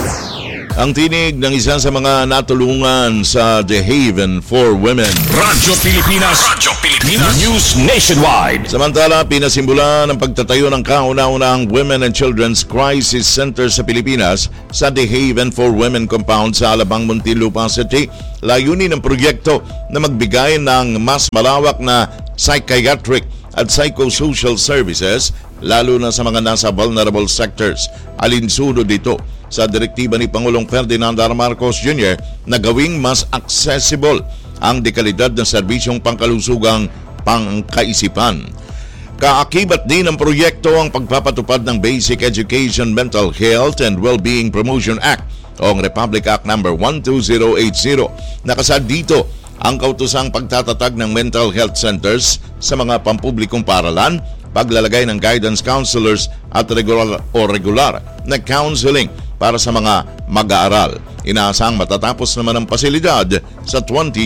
Ang tinig ng isa sa mga natulungan sa The Haven for Women. Radyo Pilipinas. Radyo Pilipinas. News Nationwide. Samantala, pinasimula ng pagtatayo ng kauna-unahang Women and Children's Crisis Center sa Pilipinas sa The Haven for Women Compound sa Alabang, Muntinlupa City. Layunin ng proyekto na magbigay ng mas malawak na psychiatric at psychosocial services lalo na sa mga nasa vulnerable sectors. Alinsunod dito sa direktiba ni Pangulong Ferdinand R. Marcos Jr. na gawing mas accessible ang dekalidad ng serbisyong pangkalusugang pangkaisipan. Kaakibat din ng proyekto ang pagpapatupad ng Basic Education, Mental Health and Wellbeing Promotion Act o Republic Act No. 12080. Nakasad dito ang kautusang pagtatatag ng mental health centers sa mga pampublikong paaralan, paglalagay ng guidance counselors at regular na counseling para sa mga mag-aaral. Inaasang matatapos naman ang pasilidad sa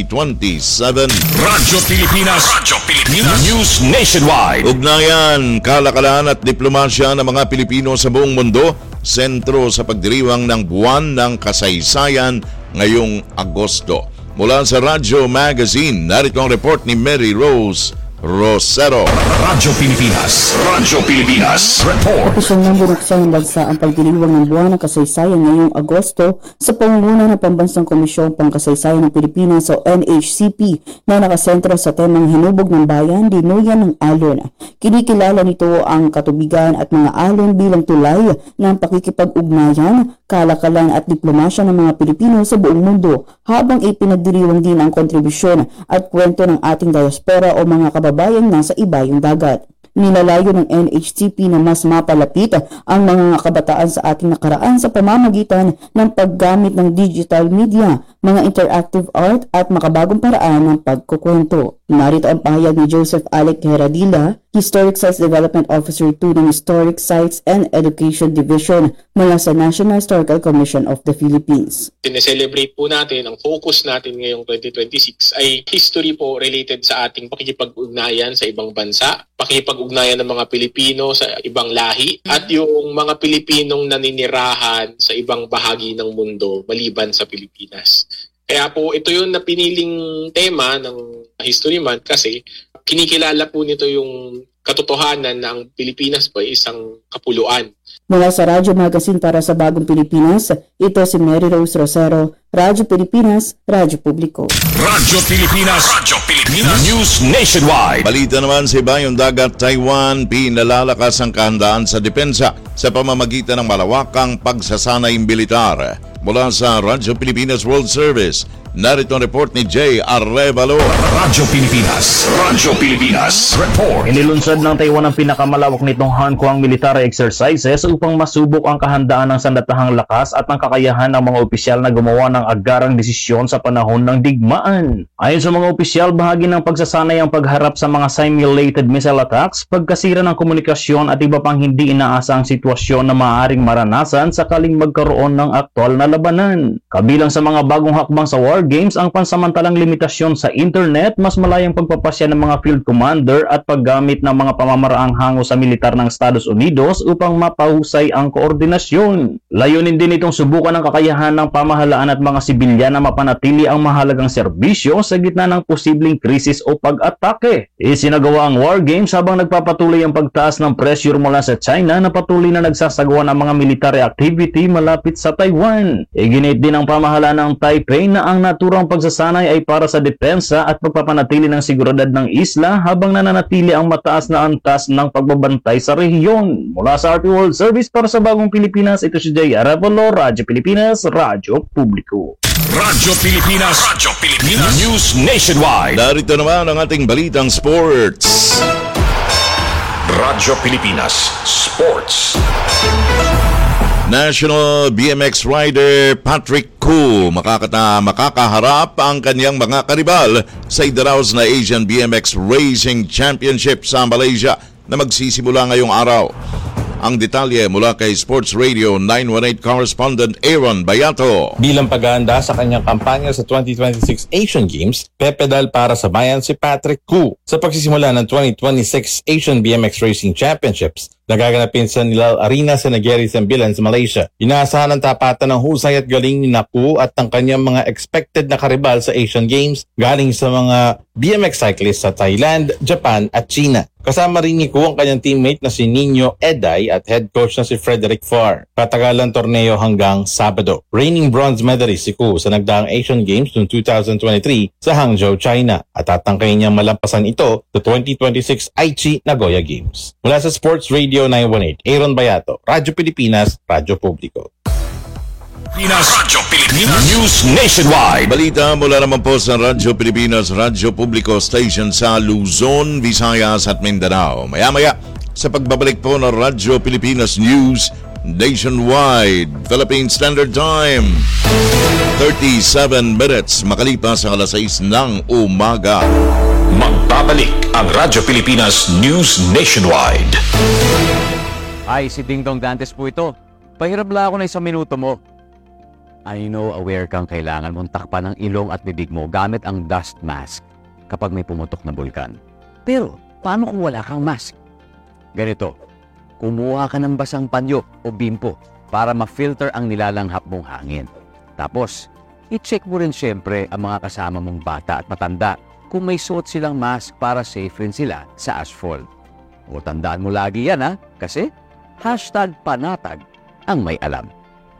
2027. Radyo Pilipinas. Radyo Pilipinas. News Nationwide. Ugnayan, kalakalan at diplomasya ng mga Pilipino sa buong mundo, sentro sa pagdiriwang ng Buwan ng Kasaysayan ngayong Agosto. Mula sa Radyo Magazine, narito ang report ni Mary Rose Rosero. Radyo Pilipinas. Radyo Pilipinas. Report. Opisyal nang binuksan ng bansa ang pagdiriwang ng buwan ng kasaysayan ngayong Agosto sa pangunguna ng Pambansang Komisyong Pangkasaysayan ng Pilipinas o NHCP na nakasentro sa temang hinubog ng bayan, dinuyan ng alon. Kinikilala nito ang katubigan at mga alon bilang tulay ng pakikipag-ugnayan, kalakalan at diplomasya ng mga Pilipino sa buong mundo, habang ipinagdiriwang din ang kontribusyon at kwento ng ating diaspora o mga kababayang nasa ibayong dagat. Nilalayo ng NHCP na mas mapalapit ang mga kabataan sa ating nakaraan sa pamamagitan ng paggamit ng digital media, mga interactive art at makabagong paraan ng pagkukwento. Narito ang pahayag ni Joseph Alec Heradila, Historic Sites Development Officer 2 ng Historic Sites and Education Division mula sa National Historical Commission of the Philippines. Sineselebrate po natin, ang focus natin ngayong 2026 ay history po related sa ating pakikipag-ugnayan sa ibang bansa, pakikipag-ugnayan ng mga Pilipino sa ibang lahi, at yung mga Pilipinong naninirahan sa ibang bahagi ng mundo maliban sa Pilipinas. Kaya po ito yung napiniling tema ng History Month kasi kinikilala po nito yung katotohanan na ang Pilipinas po ay isang kapuluan. Mula sa Radyo Magazine para sa Bagong Pilipinas, ito si Mary Rose Rosero, Radyo Pilipinas, Radyo Publiko. Radyo Pilipinas. Radyo Pilipinas. News Nationwide. Balita naman sa Ibayong Dagat, Taiwan, pinalalakas ang kahandaan sa depensa sa pamamagitan ng malawakang pagsasanay militar. Mula sa Radyo Pilipinas World Service, narito ang report ni Jay Arevalo. Radyo Pilipinas. Radyo Pilipinas. Report. Inilunsad ng Taiwan ang pinakamalawak nitong Hankuang military exercises upang masubok ang kahandaan ng sandatahang lakas at ang kakayahan ng mga opisyal na gumawa ng agarang desisyon sa panahon ng digmaan. Ayon sa mga opisyal, bahagi ng pagsasanay ang pagharap sa mga simulated missile attacks, pagkasira ng komunikasyon at iba pang hindi inaasang sitwasyon na maaaring maranasan sakaling magkaroon ng aktwal na labanan. Kabilang sa mga bagong hakbang sa war games ang pansamantalang limitasyon sa internet, mas malayang pagpapasya ng mga field commander at paggamit ng mga pamamaraang hango sa militar ng Estados Unidos upang mapahusay ang koordinasyon. Layunin din itong subukan ng kakayahan ng pamahalaan at mga sibilyan na mapanatili ang mahalagang serbisyo sa gitna ng posibleng krisis o pag-atake. Isinagawa ang war games habang nagpapatuloy ang pagtaas ng pressure mula sa China na patuloy na nagsasagawa ng mga military activity malapit sa Taiwan. Iginit din ng pamahalaan ng Taipei na ang naturang pagsasanay ay para sa depensa at pagpapanatili ng seguridad ng isla habang nananatili ang mataas na antas ng pagbabantay sa rehiyon. Mula sa RP World Service para sa Bagong Pilipinas, ito si Jay Arevalo, Radyo Pilipinas, Radyo Publiko. Radyo Pilipinas. Radyo Pilipinas. News Nationwide. Narito naman ang ating balitang sports. Radyo Pilipinas Sports. National BMX rider Patrick Koo makakaharap ang kanyang mga karibal sa idaraos na Asian BMX Racing Championship sa Malaysia na magsisimula ngayong araw. Ang detalye mula kay Sports Radio 918 correspondent Aaron Bayato. Bilang paghahanda sa kanyang kampanya sa 2026 Asian Games, pepedal para sa bayan si Patrick Koo sa pagsisimula ng 2026 Asian BMX Racing Championships na gaganapin sa Nilal Arena sa Negeri Sembilan sa Malaysia. Inaasahan ang tapatan ng husay at galing ni Koo at ang kanyang mga expected na karibal sa Asian Games galing sa mga BMX cyclists sa Thailand, Japan at China. Kasama rin ni Koo ang kanyang teammate na si Nino Eday at head coach na si Frederick Farr. Patagalan torneo hanggang Sabado. Reigning bronze medalist si Koo sa nagdaang Asian Games noong 2023 sa Hangzhou, China at tatangkayin niyang malampasan ito sa 2026 Aichi Nagoya Games. Mula sa Sports Radio 918, Aaron Bayato, Radyo Pilipinas, Radyo Publiko. Radyo Pilipinas News Nationwide. Balita mula naman po sa Radyo Pilipinas, Radyo Publiko Station sa Luzon, Visayas at Mindanao. Maya-maya sa pagbabalik po ng Radyo Pilipinas News Nationwide, Philippine Standard Time, 37 minutes makalipas ang alas 6 ng umaga. Magbabalik ang Radyo Pilipinas News Nationwide. Ay, si Ding Dong Dantes po ito. Pahirap lang ako na 1 minuto mo. I know aware kang kailangan mong takpan ang ilong at bibig mo gamit ang dust mask kapag may pumutok na bulkan. Pero, paano kung wala kang mask? Ganito, kumuha ka ng basang panyo o bimpo para ma-filter ang nilalanghap mong hangin. Tapos, I-check mo rin syempre ang mga kasama mong bata at matanda kung may suot silang mask para safe rin sila sa asphalt. O tandaan mo lagi yan kasi #panatag ang may alam.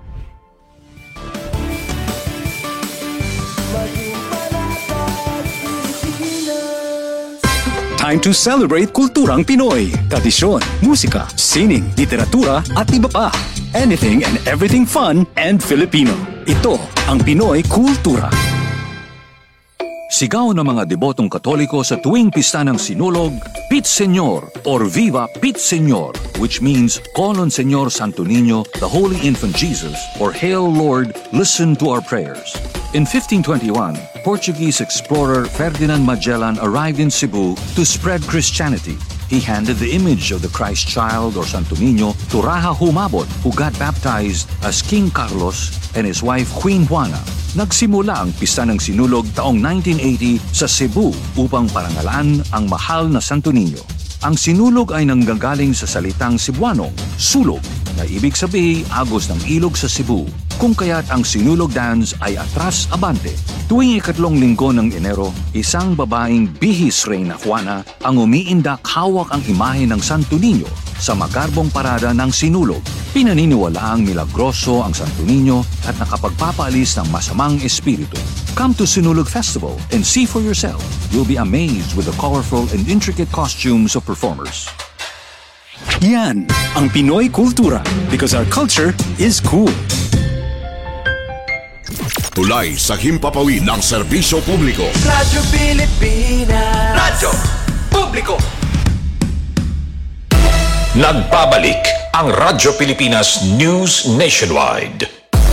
Time to celebrate kulturang Pinoy. Tradisyon, musika, sining, literatura at iba pa. Anything and everything fun and Filipino. Ito ang Pinoy Kultura. Sigaw ng mga debotong Katoliko sa tuwing pista ng Sinulog, Pit Señor or Viva Pit Señor, which means Call on Señor Santo Niño, the Holy Infant Jesus, or Hail Lord, listen to our prayers. In 1521, Portuguese explorer Ferdinand Magellan arrived in Cebu to spread Christianity. He handed the image of the Christ child or Santo Niño to Raja Humabon, who got baptized as King Carlos and his wife Queen Juana. Nagsimula ang pista ng Sinulog taong 1980 sa Cebu upang parangalan ang mahal na Santo Niño. Ang Sinulog ay nanggagaling sa salitang Cebuanong, sulog, na ibig sabihin agos ng ilog sa Cebu, kung kaya't ang Sinulog dance ay atras abante. Tuwing ikatlong linggo ng Enero, isang babaeng bihis Reyna Juana ang umiindak hawak ang imahe ng Santo Niño sa magarbong parada ng Sinulog. Pinaniniwalaang milagroso ang Santo Niño at nakapagpapaalis ng masamang espiritu. Come to Sinulog Festival and see for yourself. You'll be amazed with the colorful and intricate costumes of performers. Yan ang Pinoy Kultura because our culture is cool. Tulay sa himpapawid ng serbisyo publiko. Radyo Pilipinas. Radyo Publiko. Nagbabalik ang Radyo Pilipinas News Nationwide.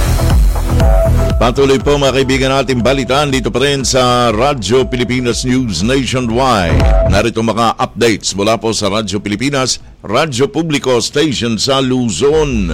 Patuloy po mga kaibigan natin balitaan dito pa rin sa Radyo Pilipinas News Nationwide. Narito mga updates mula po sa Radyo Pilipinas, Radyo Publiko Station sa Luzon.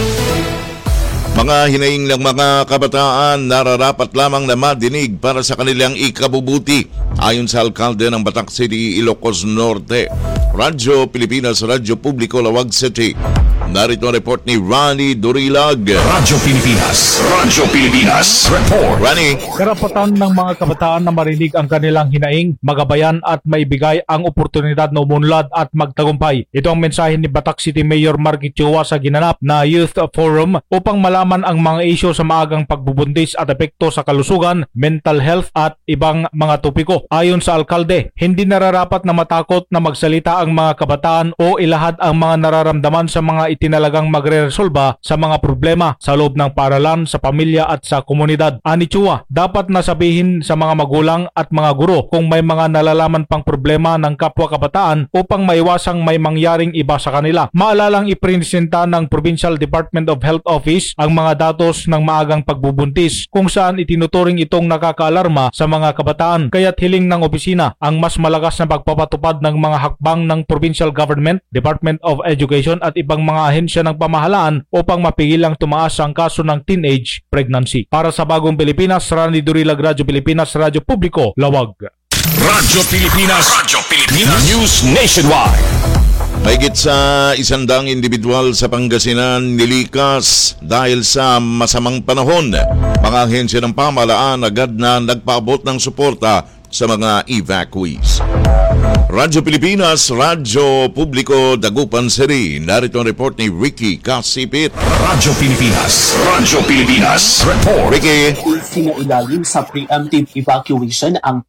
Mga hinaing ng mga kabataan nararapat lamang na madinig para sa kanilang ikabubuti ayon sa alkalde ng Batak City, Ilocos Norte. Radyo Pilipinas, Radyo Publiko, Lawag City. Narito ang report ni Ronnie Durilag. Radyo Pilipinas, Radyo Pilipinas, report. Ronnie. Karapatan ng mga kabataan na marinig ang kanilang hinaing, magabayan at maibigay ang oportunidad na umunlad at magtagumpay. Ito ang mensahe ni Batak City Mayor Margit Chua sa ginanap na Youth Forum upang malaman ang mga isyu sa maagang pagbubuntis at epekto sa kalusugan, mental health at ibang mga topiko. Ayon sa alkalde, hindi nararapat na matakot na magsalita ang mga kabataan o ilahad ang mga nararamdaman sa mga itinalagang magre-resolba sa mga problema sa loob ng paaralan, sa pamilya at sa komunidad. Ani Chua, dapat nasabihin sa mga magulang at mga guro kung may mga nalalaman pang problema ng kapwa kabataan upang maiwasang may mangyaring iba sa kanila. Maalalang ipresenta ng Provincial Department of Health Office ang mga datos ng maagang pagbubuntis kung saan itinuturing itong nakakaalarma sa mga kabataan. Kaya't hiling ng opisina ang mas malakas na pagpapatupad ng mga hakbang ng Provincial Government, Department of Education at ibang mga ahensya ng pamahalaan upang mapigilang tumaas ang kaso ng teenage pregnancy. Para sa Bagong Pilipinas, Ronnie Durilag, Radyo Pilipinas, Radyo Publiko, Lawag. Radyo Pilipinas, Radyo Pilipinas, News Nationwide. Mahigit sa 100 individual sa Pangasinan nilikas dahil sa masamang panahon. Mga ahensya ng pamahalaan agad na nagpaabot ng suporta sa mga evacuees. Radyo Pilipinas, Radyo Publiko, Dagupan City. Narito ang report ni Ricky Kasipit. Radyo Pilipinas, Radyo Pilipinas, report. Ricky. Sinailalim sa preemptive evacuation ang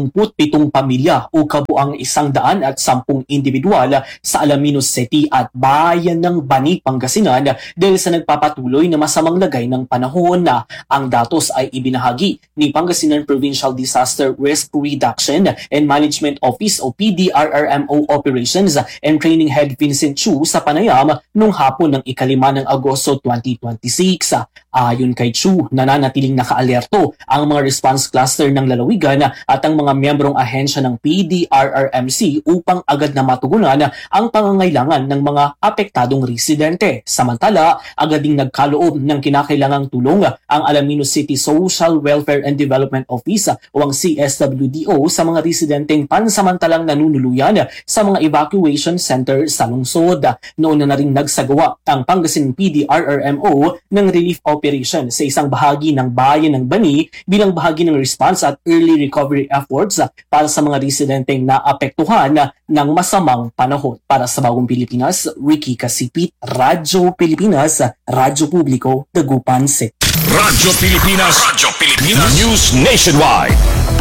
37 pamilya o kabuang 110 individual sa Alaminos City at bayan ng Bani, Pangasinan dahil sa nagpapatuloy na masamang lagay ng panahon. Ang datos ay ibinahagi ni Pangasinan Provincial Disaster Risk Reduction and Management Office o PDRRMO Operations and Training Head Vincent Chu sa panayam nung hapon ng 5 ng Agosto 2026. Ayon kay Chu, nananatiling nakaalerto ang mga response cluster ng lalawigan at ang mga miyembrong ahensya ng PDRRMC upang agad na matugunan ang pangangailangan ng mga apektadong residente. Samantala, agad ding nagkaloob ng kinakailangang tulong ang Alaminos City Social Welfare and Development Office o ang CSWDO sa mga residenteng pansamantalang nanunuluyan sa mga evacuation center sa lungsod. Noon na rin nagsagawa ang Pangasinan PDRRMO ng relief operation sa isang bahagi ng bayan ng Bani bilang bahagi ng response at early recovery efforts para sa mga residenteng naapektuhan ng masamang panahon. Para sa Bagong Pilipinas, Ricky Kasipit, Radyo Pilipinas, Radyo Publiko, Dagupan City. Radyo Pilipinas News Nationwide.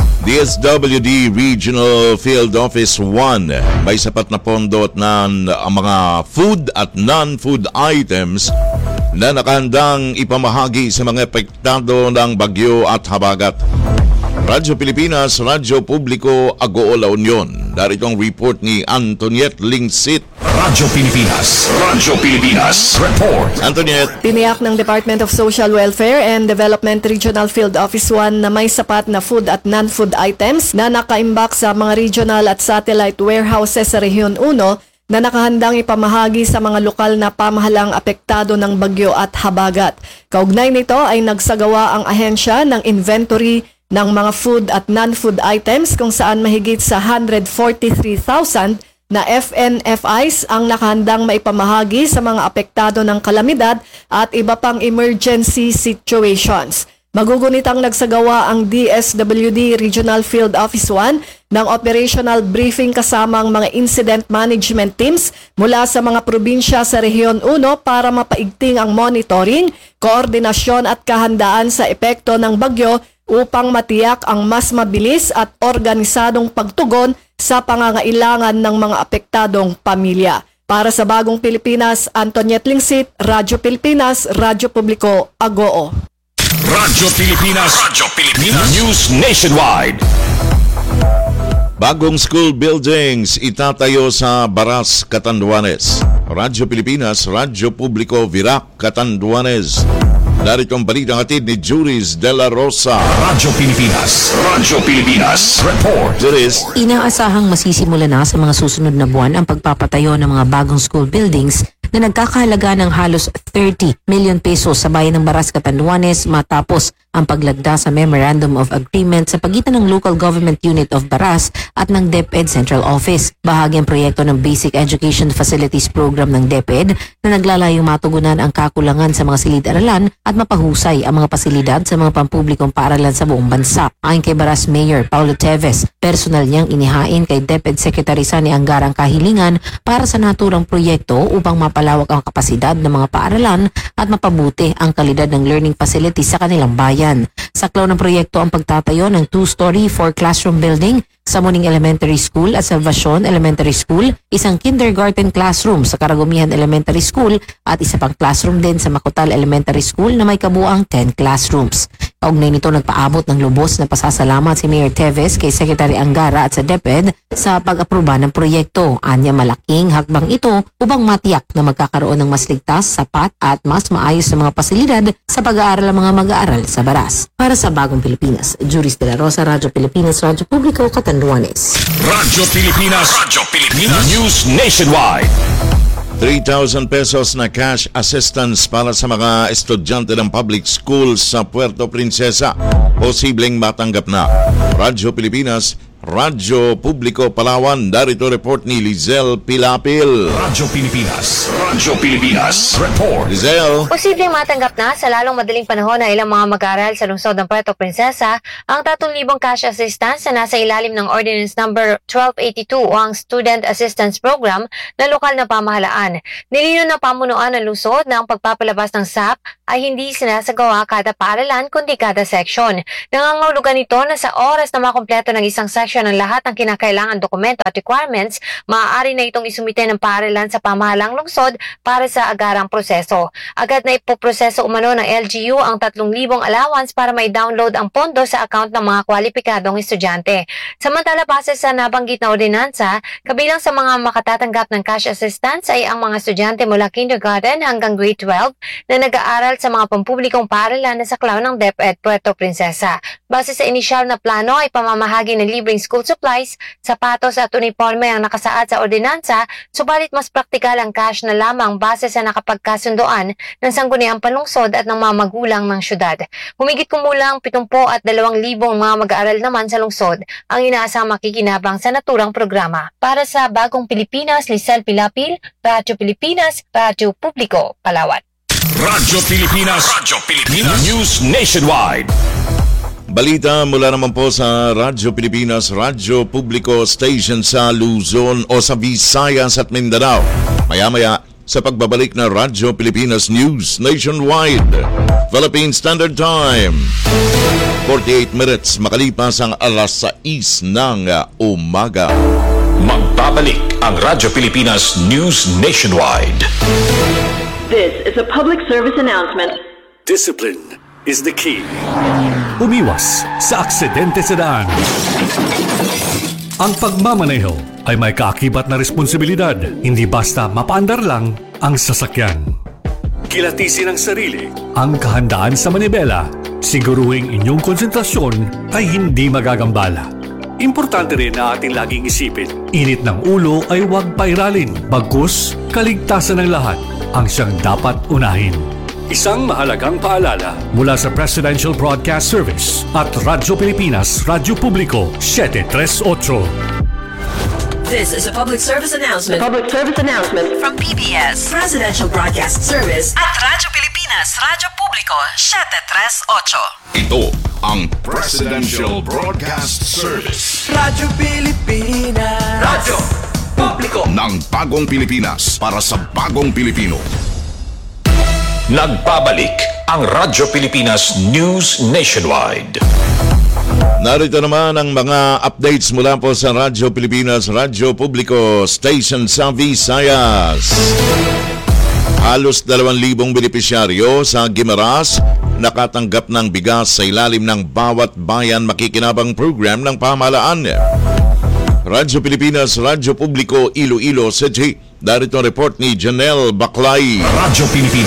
DSWD Regional Field Office 1 may sapat na pondo at ang mga food at non-food items na nakahandang ipamahagi sa mga epektado ng bagyo at habagat. Radyo Pilipinas, Radyo Publiko, Agoo, La Union. Darito ang report ni Antoniette Lingsit. Radyo Pilipinas Report. Antoniette. Tiniyak ng Department of Social Welfare and Development Regional Field Office 1 na may sapat na food at non-food items na nakaimbak sa mga regional at satellite warehouses sa Rehiyon 1 na nakahandang ipamahagi sa mga lokal na pamahalang apektado ng bagyo at habagat. Kaugnay nito ay nagsagawa ang ahensya ng inventory ng mga food at non-food items kung saan mahigit sa 143,000 na FNFIs ang nakahandang maipamahagi sa mga apektado ng kalamidad at iba pang emergency situations. Magugunitang nagsagawa ang DSWD Regional Field Office 1 ng operational briefing kasama ang mga incident management teams mula sa mga probinsya sa Rehiyon 1 para mapaigting ang monitoring, koordinasyon at kahandaan sa epekto ng bagyo upang matiyak ang mas mabilis at organisadong pagtugon sa pangangailangan ng mga apektadong pamilya. Para sa Bagong Pilipinas, Antoniette Lingsit, Radyo Pilipinas, Radyo Publiko, Agoo. Radyo Pilipinas News Nationwide. Bagong school buildings itatayo sa Baras, Catanduanes. Radyo Pilipinas, Radyo Publiko, Virac, Catanduanes. Narito ang balitang hatid ni Juris de la Rosa. Radyo Pilipinas Report. Juris. Inaasahang masisimula na sa mga susunod na buwan ang pagpapatayo ng mga bagong school buildings na nagkakahalaga ng halos 30 million pesos sa bayan ng Baras, Catanduanes matapos ang paglagda sa Memorandum of Agreement sa pagitan ng Local Government Unit of Baras at ng DepEd Central Office. Bahagi ang proyekto ng Basic Education Facilities Program ng DepEd na naglalayong matugunan ang kakulangan sa mga silid-aralan at mapahusay ang mga pasilidad sa mga pampublikong paaralan sa buong bansa. Ayon kay Baras Mayor Paulo Teves, personal niyang inihain kay DepEd Secretary Sani Angara ang kahilingan para sa naturang proyekto upang mapalawak ang kapasidad ng mga paaralan at mapabuti ang kalidad ng learning facilities sa kanilang bayan. Saklaw ng proyekto ang pagtatayo ng 2-story 4-classroom building sa Muning Elementary School at Salvacion Elementary School, isang kindergarten classroom sa Caragumihan Elementary School at isa pang classroom din sa Macotal Elementary School na may kabuang 10 classrooms. Kaugnay nito nagpaabot ng lubos na pasasalamat si Mayor Teves kay Secretary Angara at sa DepEd sa pag-aproba ng proyekto. Anya malaking hakbang ito upang matiyak na magkakaroon ng mas ligtas, sapat at mas maayos na mga pasilidad sa pag-aaral ng mga mag-aaral sa Baras. Para sa Bagong Pilipinas, Juris de la Rosa, Radyo Pilipinas, Radyo Publiko, Catanduanes. Radyo Pilipinas News Nationwide. 3,000 pesos na cash assistance para sa mga estudyante ng public schools sa Puerto Princesa. Posibleng matanggap na. Radyo Pilipinas, Radyo Publiko, Palawan. Darito report ni Lizelle Pilapil. Radyo Pilipinas Report. Lizelle. Posibleng matanggap na sa lalong madaling panahon na ilang mga mag-aaral sa lungsod ng Puerto Princesa ang 3,000 cash assistance na nasa ilalim ng Ordinance Number 1282 o ang Student Assistance Program na lokal na pamahalaan. Nilinaw ng pamunuan ng lungsod na ang pagpapalabas ng SAP ay hindi sinasagawa kada paaralan kundi kada section. Nangangahulugan nito na sa oras na makumpleto ng isang section ng lahat ng kinakailangan dokumento at requirements, maaari na itong isumite ng paaralan sa pamahalang lungsod para sa agarang proseso. Agad na ipoproseso umano ng LGU ang 3,000 allowance para may download ang pondo sa account ng mga kwalipikadong estudyante. Samantala, base sa nabanggit na ordinansa, kabilang sa mga makatatanggap ng cash assistance ay ang mga estudyante mula kindergarten hanggang grade 12 na nag-aaral sa mga pampublikong paaralan na saklaw ng DepEd Puerto Princesa. Base sa inisyal na plano ay pamamahagi ng libreng school supplies, sapatos at uniforme ang nakasaad sa ordinansa, subalit mas praktikal ang cash na lamang base sa nakapagkasundoan ng sangguniang panlungsod at ng mga magulang ng syudad. Humigit kumulang 70 at 2,000 mga mag-aaral naman sa lungsod ang inaasang makikinabang sa naturang programa. Para sa Bagong Pilipinas, Lizelle Pilapil, Radyo Pilipinas, Radyo Publiko, Palawan. Radyo Pilipinas. News Nationwide. Balita mula naman po sa Radyo Pilipinas, Radyo Publiko Station sa Luzon o sa Visayas at Mindanao. Maya-maya sa pagbabalik na Radyo Pilipinas News Nationwide. Philippine Standard Time. 48 minutes makalipas ang alas 6 ng umaga. Magbabalik ang Radyo Pilipinas News Nationwide. This is a public service announcement. Discipline is the key. Umiwas sa aksidente sa daan. Ang pagmamaneho ay may kaakibat na responsibilidad, hindi basta mapaandar lang ang sasakyan. Kilatisin ang sarili, ang kahandaan sa manibela, siguruhing inyong konsentrasyon ay hindi magagambala. Importante rin na ating laging isipin, init ng ulo ay huwag pairalin, bagkus kaligtasan ng lahat ang siyang dapat unahin. Isang mahalagang paalala mula sa Presidential Broadcast Service at Radyo Pilipinas, Radyo Publiko 738. This is a public service announcement. Public service announcement from PBS, Presidential Broadcast Service at Radyo Pilipinas, Radyo Publiko 738. Ito ang Presidential Broadcast Service. Radyo Pilipinas. Radyo Publiko ng bagong Pilipinas para sa bagong Pilipino. Nagbabalik ang Radyo Pilipinas News Nationwide. Narito naman ang mga updates mula po sa Radyo Pilipinas, Radyo Publiko Station sa Visayas. Halos 2,000 benepisyaryo sa Guimaras nakatanggap ng bigas sa ilalim ng Bawat Bayan Makikinabang program ng pamahalaan. Radyo Pilipinas, Radyo Publiko, Iloilo City. Darito ang report ni Janelle Baclay. Radyo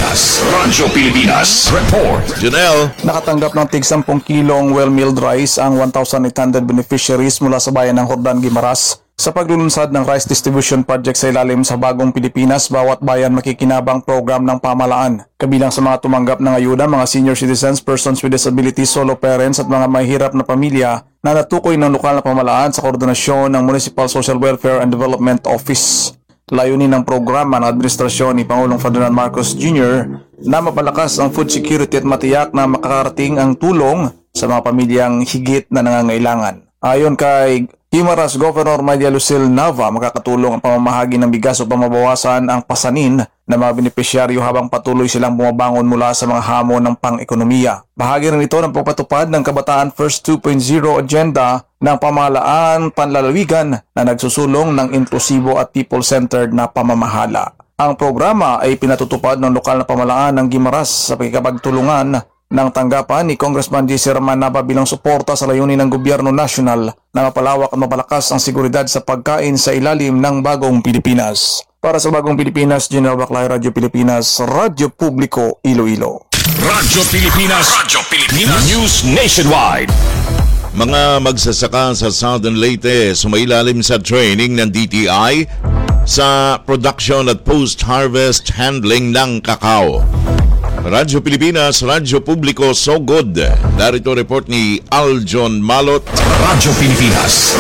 Pilipinas Report. Janelle. Nakatanggap ng tig 10 kilong well-milled rice ang 1,800 beneficiaries mula sa bayan ng Hordan, Guimaras sa paglulunsad ng rice distribution project sa ilalim sa Bagong Pilipinas Bawat Bayan Makikinabang program ng pamahalaan. Kabilang sa mga tumanggap ng ayuda, mga senior citizens, persons with disabilities, solo parents at mga mahihirap na pamilya na natukoy ng lokal na pamahalaan sa koordinasyon ng Municipal Social Welfare and Development Office. Layunin ng programa ng administrasyon ni Pangulong Ferdinand Marcos Jr. na mapalakas ang food security at matiyak na makakarating ang tulong sa mga pamilyang higit na nangangailangan. Ayon kay Guimaras Governor Maria Lucille Nava, makakatulong ang pamamahagi ng bigas upang mabawasan ang pasanin ng mga benepisyaryo habang patuloy silang bumabangon mula sa mga hamon ng pang-ekonomiya. Bahagi rin ito ng pagpatupad ng Kabataan First 2.0 agenda ng pamahalaan panlalawigan na nagsusulong ng inklusibo at people-centered na pamamahala. Ang programa ay pinatutupad ng lokal na pamahalaan ng Guimaras sa pagkikapagtulungan ng tanggapan ni Congressman J.C. Ramanaba bilang suporta sa layunin ng gobyerno nasyonal na mapalawak at mapalakas ang seguridad sa pagkain sa ilalim ng Bagong Pilipinas. Para sa Bagong Pilipinas, General Baclay, Radyo Pilipinas, Radyo Publiko, Iloilo. Radyo Pilipinas News Nationwide. Mga magsasaka sa Southern Leyte sumailalim sa training ng DTI sa production at post-harvest handling ng kakao. Radyo Pilipinas, Radyo Publiko, So Good. Darito report ni Aljon Malot. Radyo Pilipinas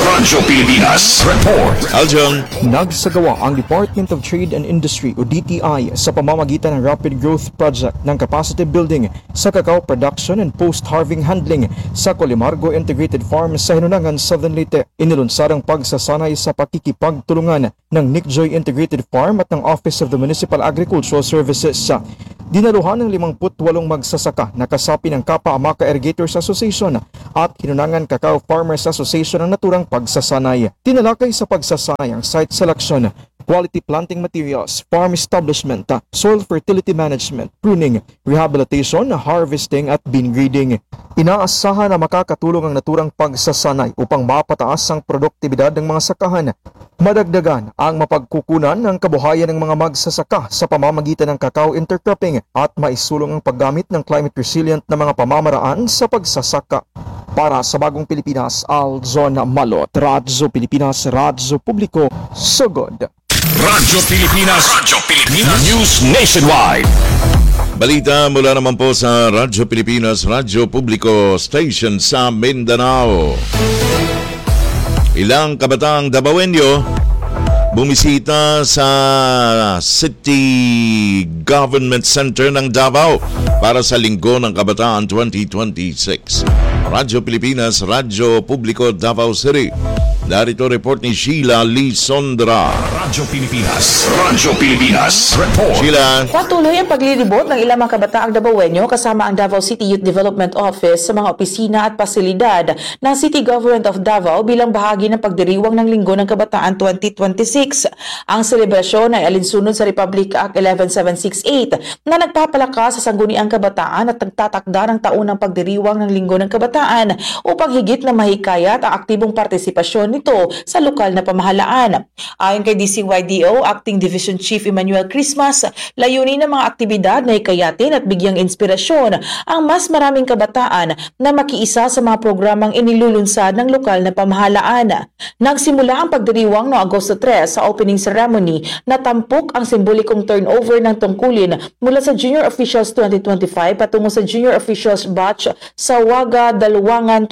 Report. Aljon. Nagsagawa ang Department of Trade and Industry o DTI sa pamamagitan ng Rapid Growth Project ng capacity building sa cacao production and post-harvesting handling sa Colimargo Integrated Farm sa Hinunangan, Southern Leyte. Inilunsad ang pagsasanay sa pakikipagtulungan ng Nickjoy Integrated Farm at ng Office of the Municipal Agricultural Services. Dinaluhan ng 58 magsasaka na kasapi ng Kapa Amaka Irrigators Association at Hinunangan Cacao Farmers Association ang naturang pagsasanay. Tinalakay sa pagsasanay ang site selection, quality planting materials, farm establishment, soil fertility management, pruning, rehabilitation, harvesting at bean grading. Inaasahan na makakatulong ang naturang pagsasanay upang mapataas ang produktibidad ng mga sakahan, madagdagan ang mapagkukunan ng kabuhayan ng mga magsasaka sa pamamagitan ng cacao intercropping at maisulong ang paggamit ng climate resilient na mga pamamaraan sa pagsasaka. Para sa Bagong Pilipinas, Aljon Malot, Radyo Pilipinas, Radyo Publiko, Sugod. Radyo Pilipinas News Nationwide. Balita mula naman po sa Radyo Pilipinas, Radyo Publiko Station sa Mindanao. Ilang kabataang Dabawenyo bumisita sa City Government Center ng Davao para sa Linggo ng Kabataan 2026. Radyo Pilipinas, Radyo Publiko, Davao City. Narito report ni Sheila Lisondra. Radyo Pilipinas, Radyo Pilipinas, report. Sheila. Patuloy ang paglilibot ng ilang mga kabataang Davaoenyo kasama ang Davao City Youth Development Office sa mga opisina at pasilidad ng City Government of Davao bilang bahagi ng pagdiriwang ng Linggo ng Kabataan 2026. Ang selebrasyon ay alinsunod sa Republic Act 11768 na nagpapalakas sa sangguniang kabataan at nagtatakda ng taunang pagdiriwang ng Linggo ng Kabataan upang higit na mahikayat ang aktibong partisipasyon nito sa lokal na pamahalaan. Ayon kay DCYDO Acting Division Chief Emmanuel Christmas, layunin ng mga aktibidad na hikayatin at bigyang inspirasyon ang mas maraming kabataan na makiisa sa mga programang inilulunsad ng lokal na pamahalaan. Nagsimula ang pagdiriwang noong Agosto 3 sa opening ceremony na tampok ang simbolikong turnover ng tungkulin mula sa Junior Officials 2025 patungo sa Junior Officials Batch sa Waga Dalwangan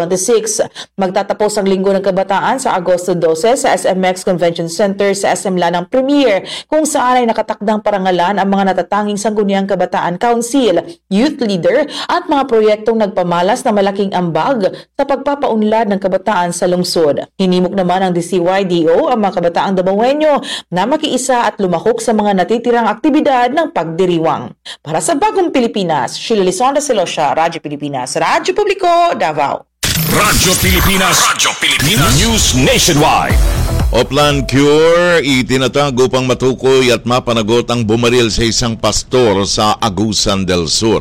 2026. Magtatapos ang Linggo ng Kabataan sa Agosto 12 sa SMX Convention Center sa SM Lanang Premier kung saan ay nakatakdang parangalan ang mga natatanging sangguniang kabataan council, youth leader at mga proyektong nagpamalas na malaking ambag sa pagpapaunlad ng kabataan sa lungsod. Hinimok naman ng DCYDO ang mga kabataang Davaoenyo na makiisa at lumahok sa mga natitirang aktibidad ng pagdiriwang. Para sa Bagong Pilipinas, Sheila Lisonda Silosha, Radyo Pilipinas, Radyo Publiko, Davao. Radyo Pilipinas, Radyo Pilipinas, News Nationwide. Oplan Cure, itinatag upang matukoy at mapanagot ang bumaril sa isang pastor sa Agusan del Sur.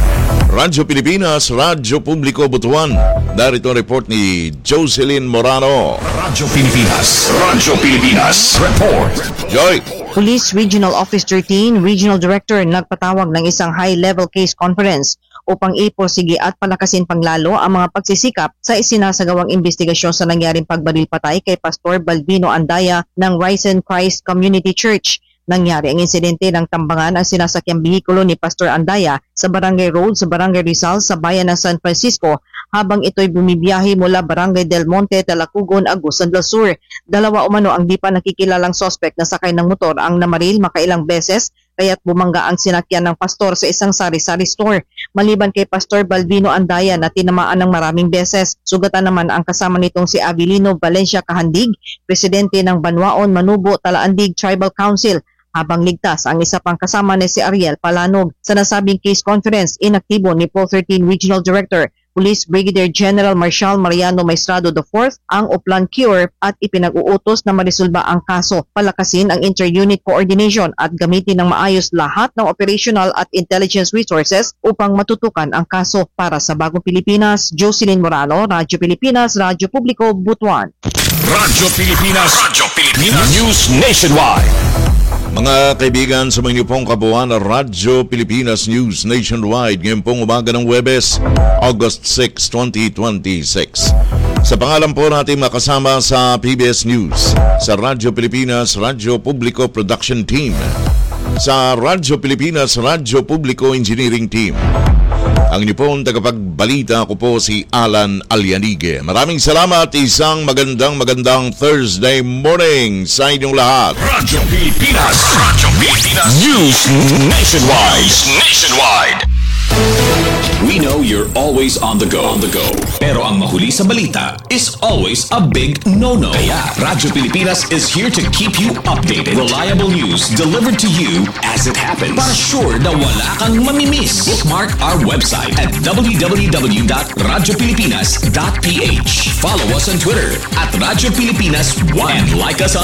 Radyo Pilipinas, Radyo Publiko, Butuan. Narito ang report ni Jocelyn Morano. Radyo Pilipinas, Radyo Pilipinas, report. Joy. Police Regional Office 13, Regional Director nagpatawag ng isang high-level case conference upang iporsige at palakasin panglalo ang mga pagsisikap sa isinasagawang investigasyon sa nangyaring pagbaril patay kay Pastor Balbino Andaya ng Risen Christ Community Church. Nangyari ang insidente ng tambangan ang sinasakyang bihikulo ni Pastor Andaya sa Barangay Road sa Barangay Rizal sa bayan ng San Francisco habang ito'y bumibiyahe mula Barangay Del Monte, Talacugon, Agusan del Sur. Dalawa umano ang di pa nakikilalang suspect na sakay ng motor ang namaril makailang beses kaya't bumangga ang sinakyan ng pastor sa isang sari-sari store. Maliban kay Pastor Balbino Andaya na tinamaan ng maraming beses, sugatan naman ang kasama nitong si Abilino Valencia Kahandig, presidente ng Banwaon Manubo Talaandig Tribal Council, habang ligtas ang isa pang kasama ni si Ariel Palanog. Sa nasabing case conference, inaktibo ni Pol 13 Regional Director Police Brigadier General Marshal Mariano Maestrado IV ang Oplan Cure at ipinag-uutos na marisolba ang kaso, palakasin ang inter-unit coordination at gamitin ng maayos lahat ng operational at intelligence resources upang matutukan ang kaso. Para sa Bagong Pilipinas, Jocelyn Morano, Radyo Pilipinas, Radyo Publiko, Butuan. Radyo Pilipinas, Radyo Pilipinas, News Nationwide. Mga kaibigan, sa mga pong kabuuan ng Radyo Pilipinas News Nationwide ngayon pong umaga ng Huwebes, August 6, 2026. Sa pangalan po natin makasama sa PBS News, sa Radyo Pilipinas, Radyo Publiko Production Team, sa Radyo Pilipinas, Radyo Publiko Engineering Team. Ang inyo pong tagapagbalita ko po si Alan Alianige. Maraming salamat, isang magandang Thursday morning sa inyong lahat. Radyo Pilipinas, Radyo Pilipinas, News Nationwide. We know you're always on the go. Pero ang mahuli sa balita is always a big no-no. Kaya Radyo Pilipinas is here to keep you updated. Reliable news delivered to you as it happens. Para sure na wala kang mamimiss. Bookmark our website at www.radiopilipinas.ph. Follow us on Twitter at Radyo Pilipinas 1 and like us on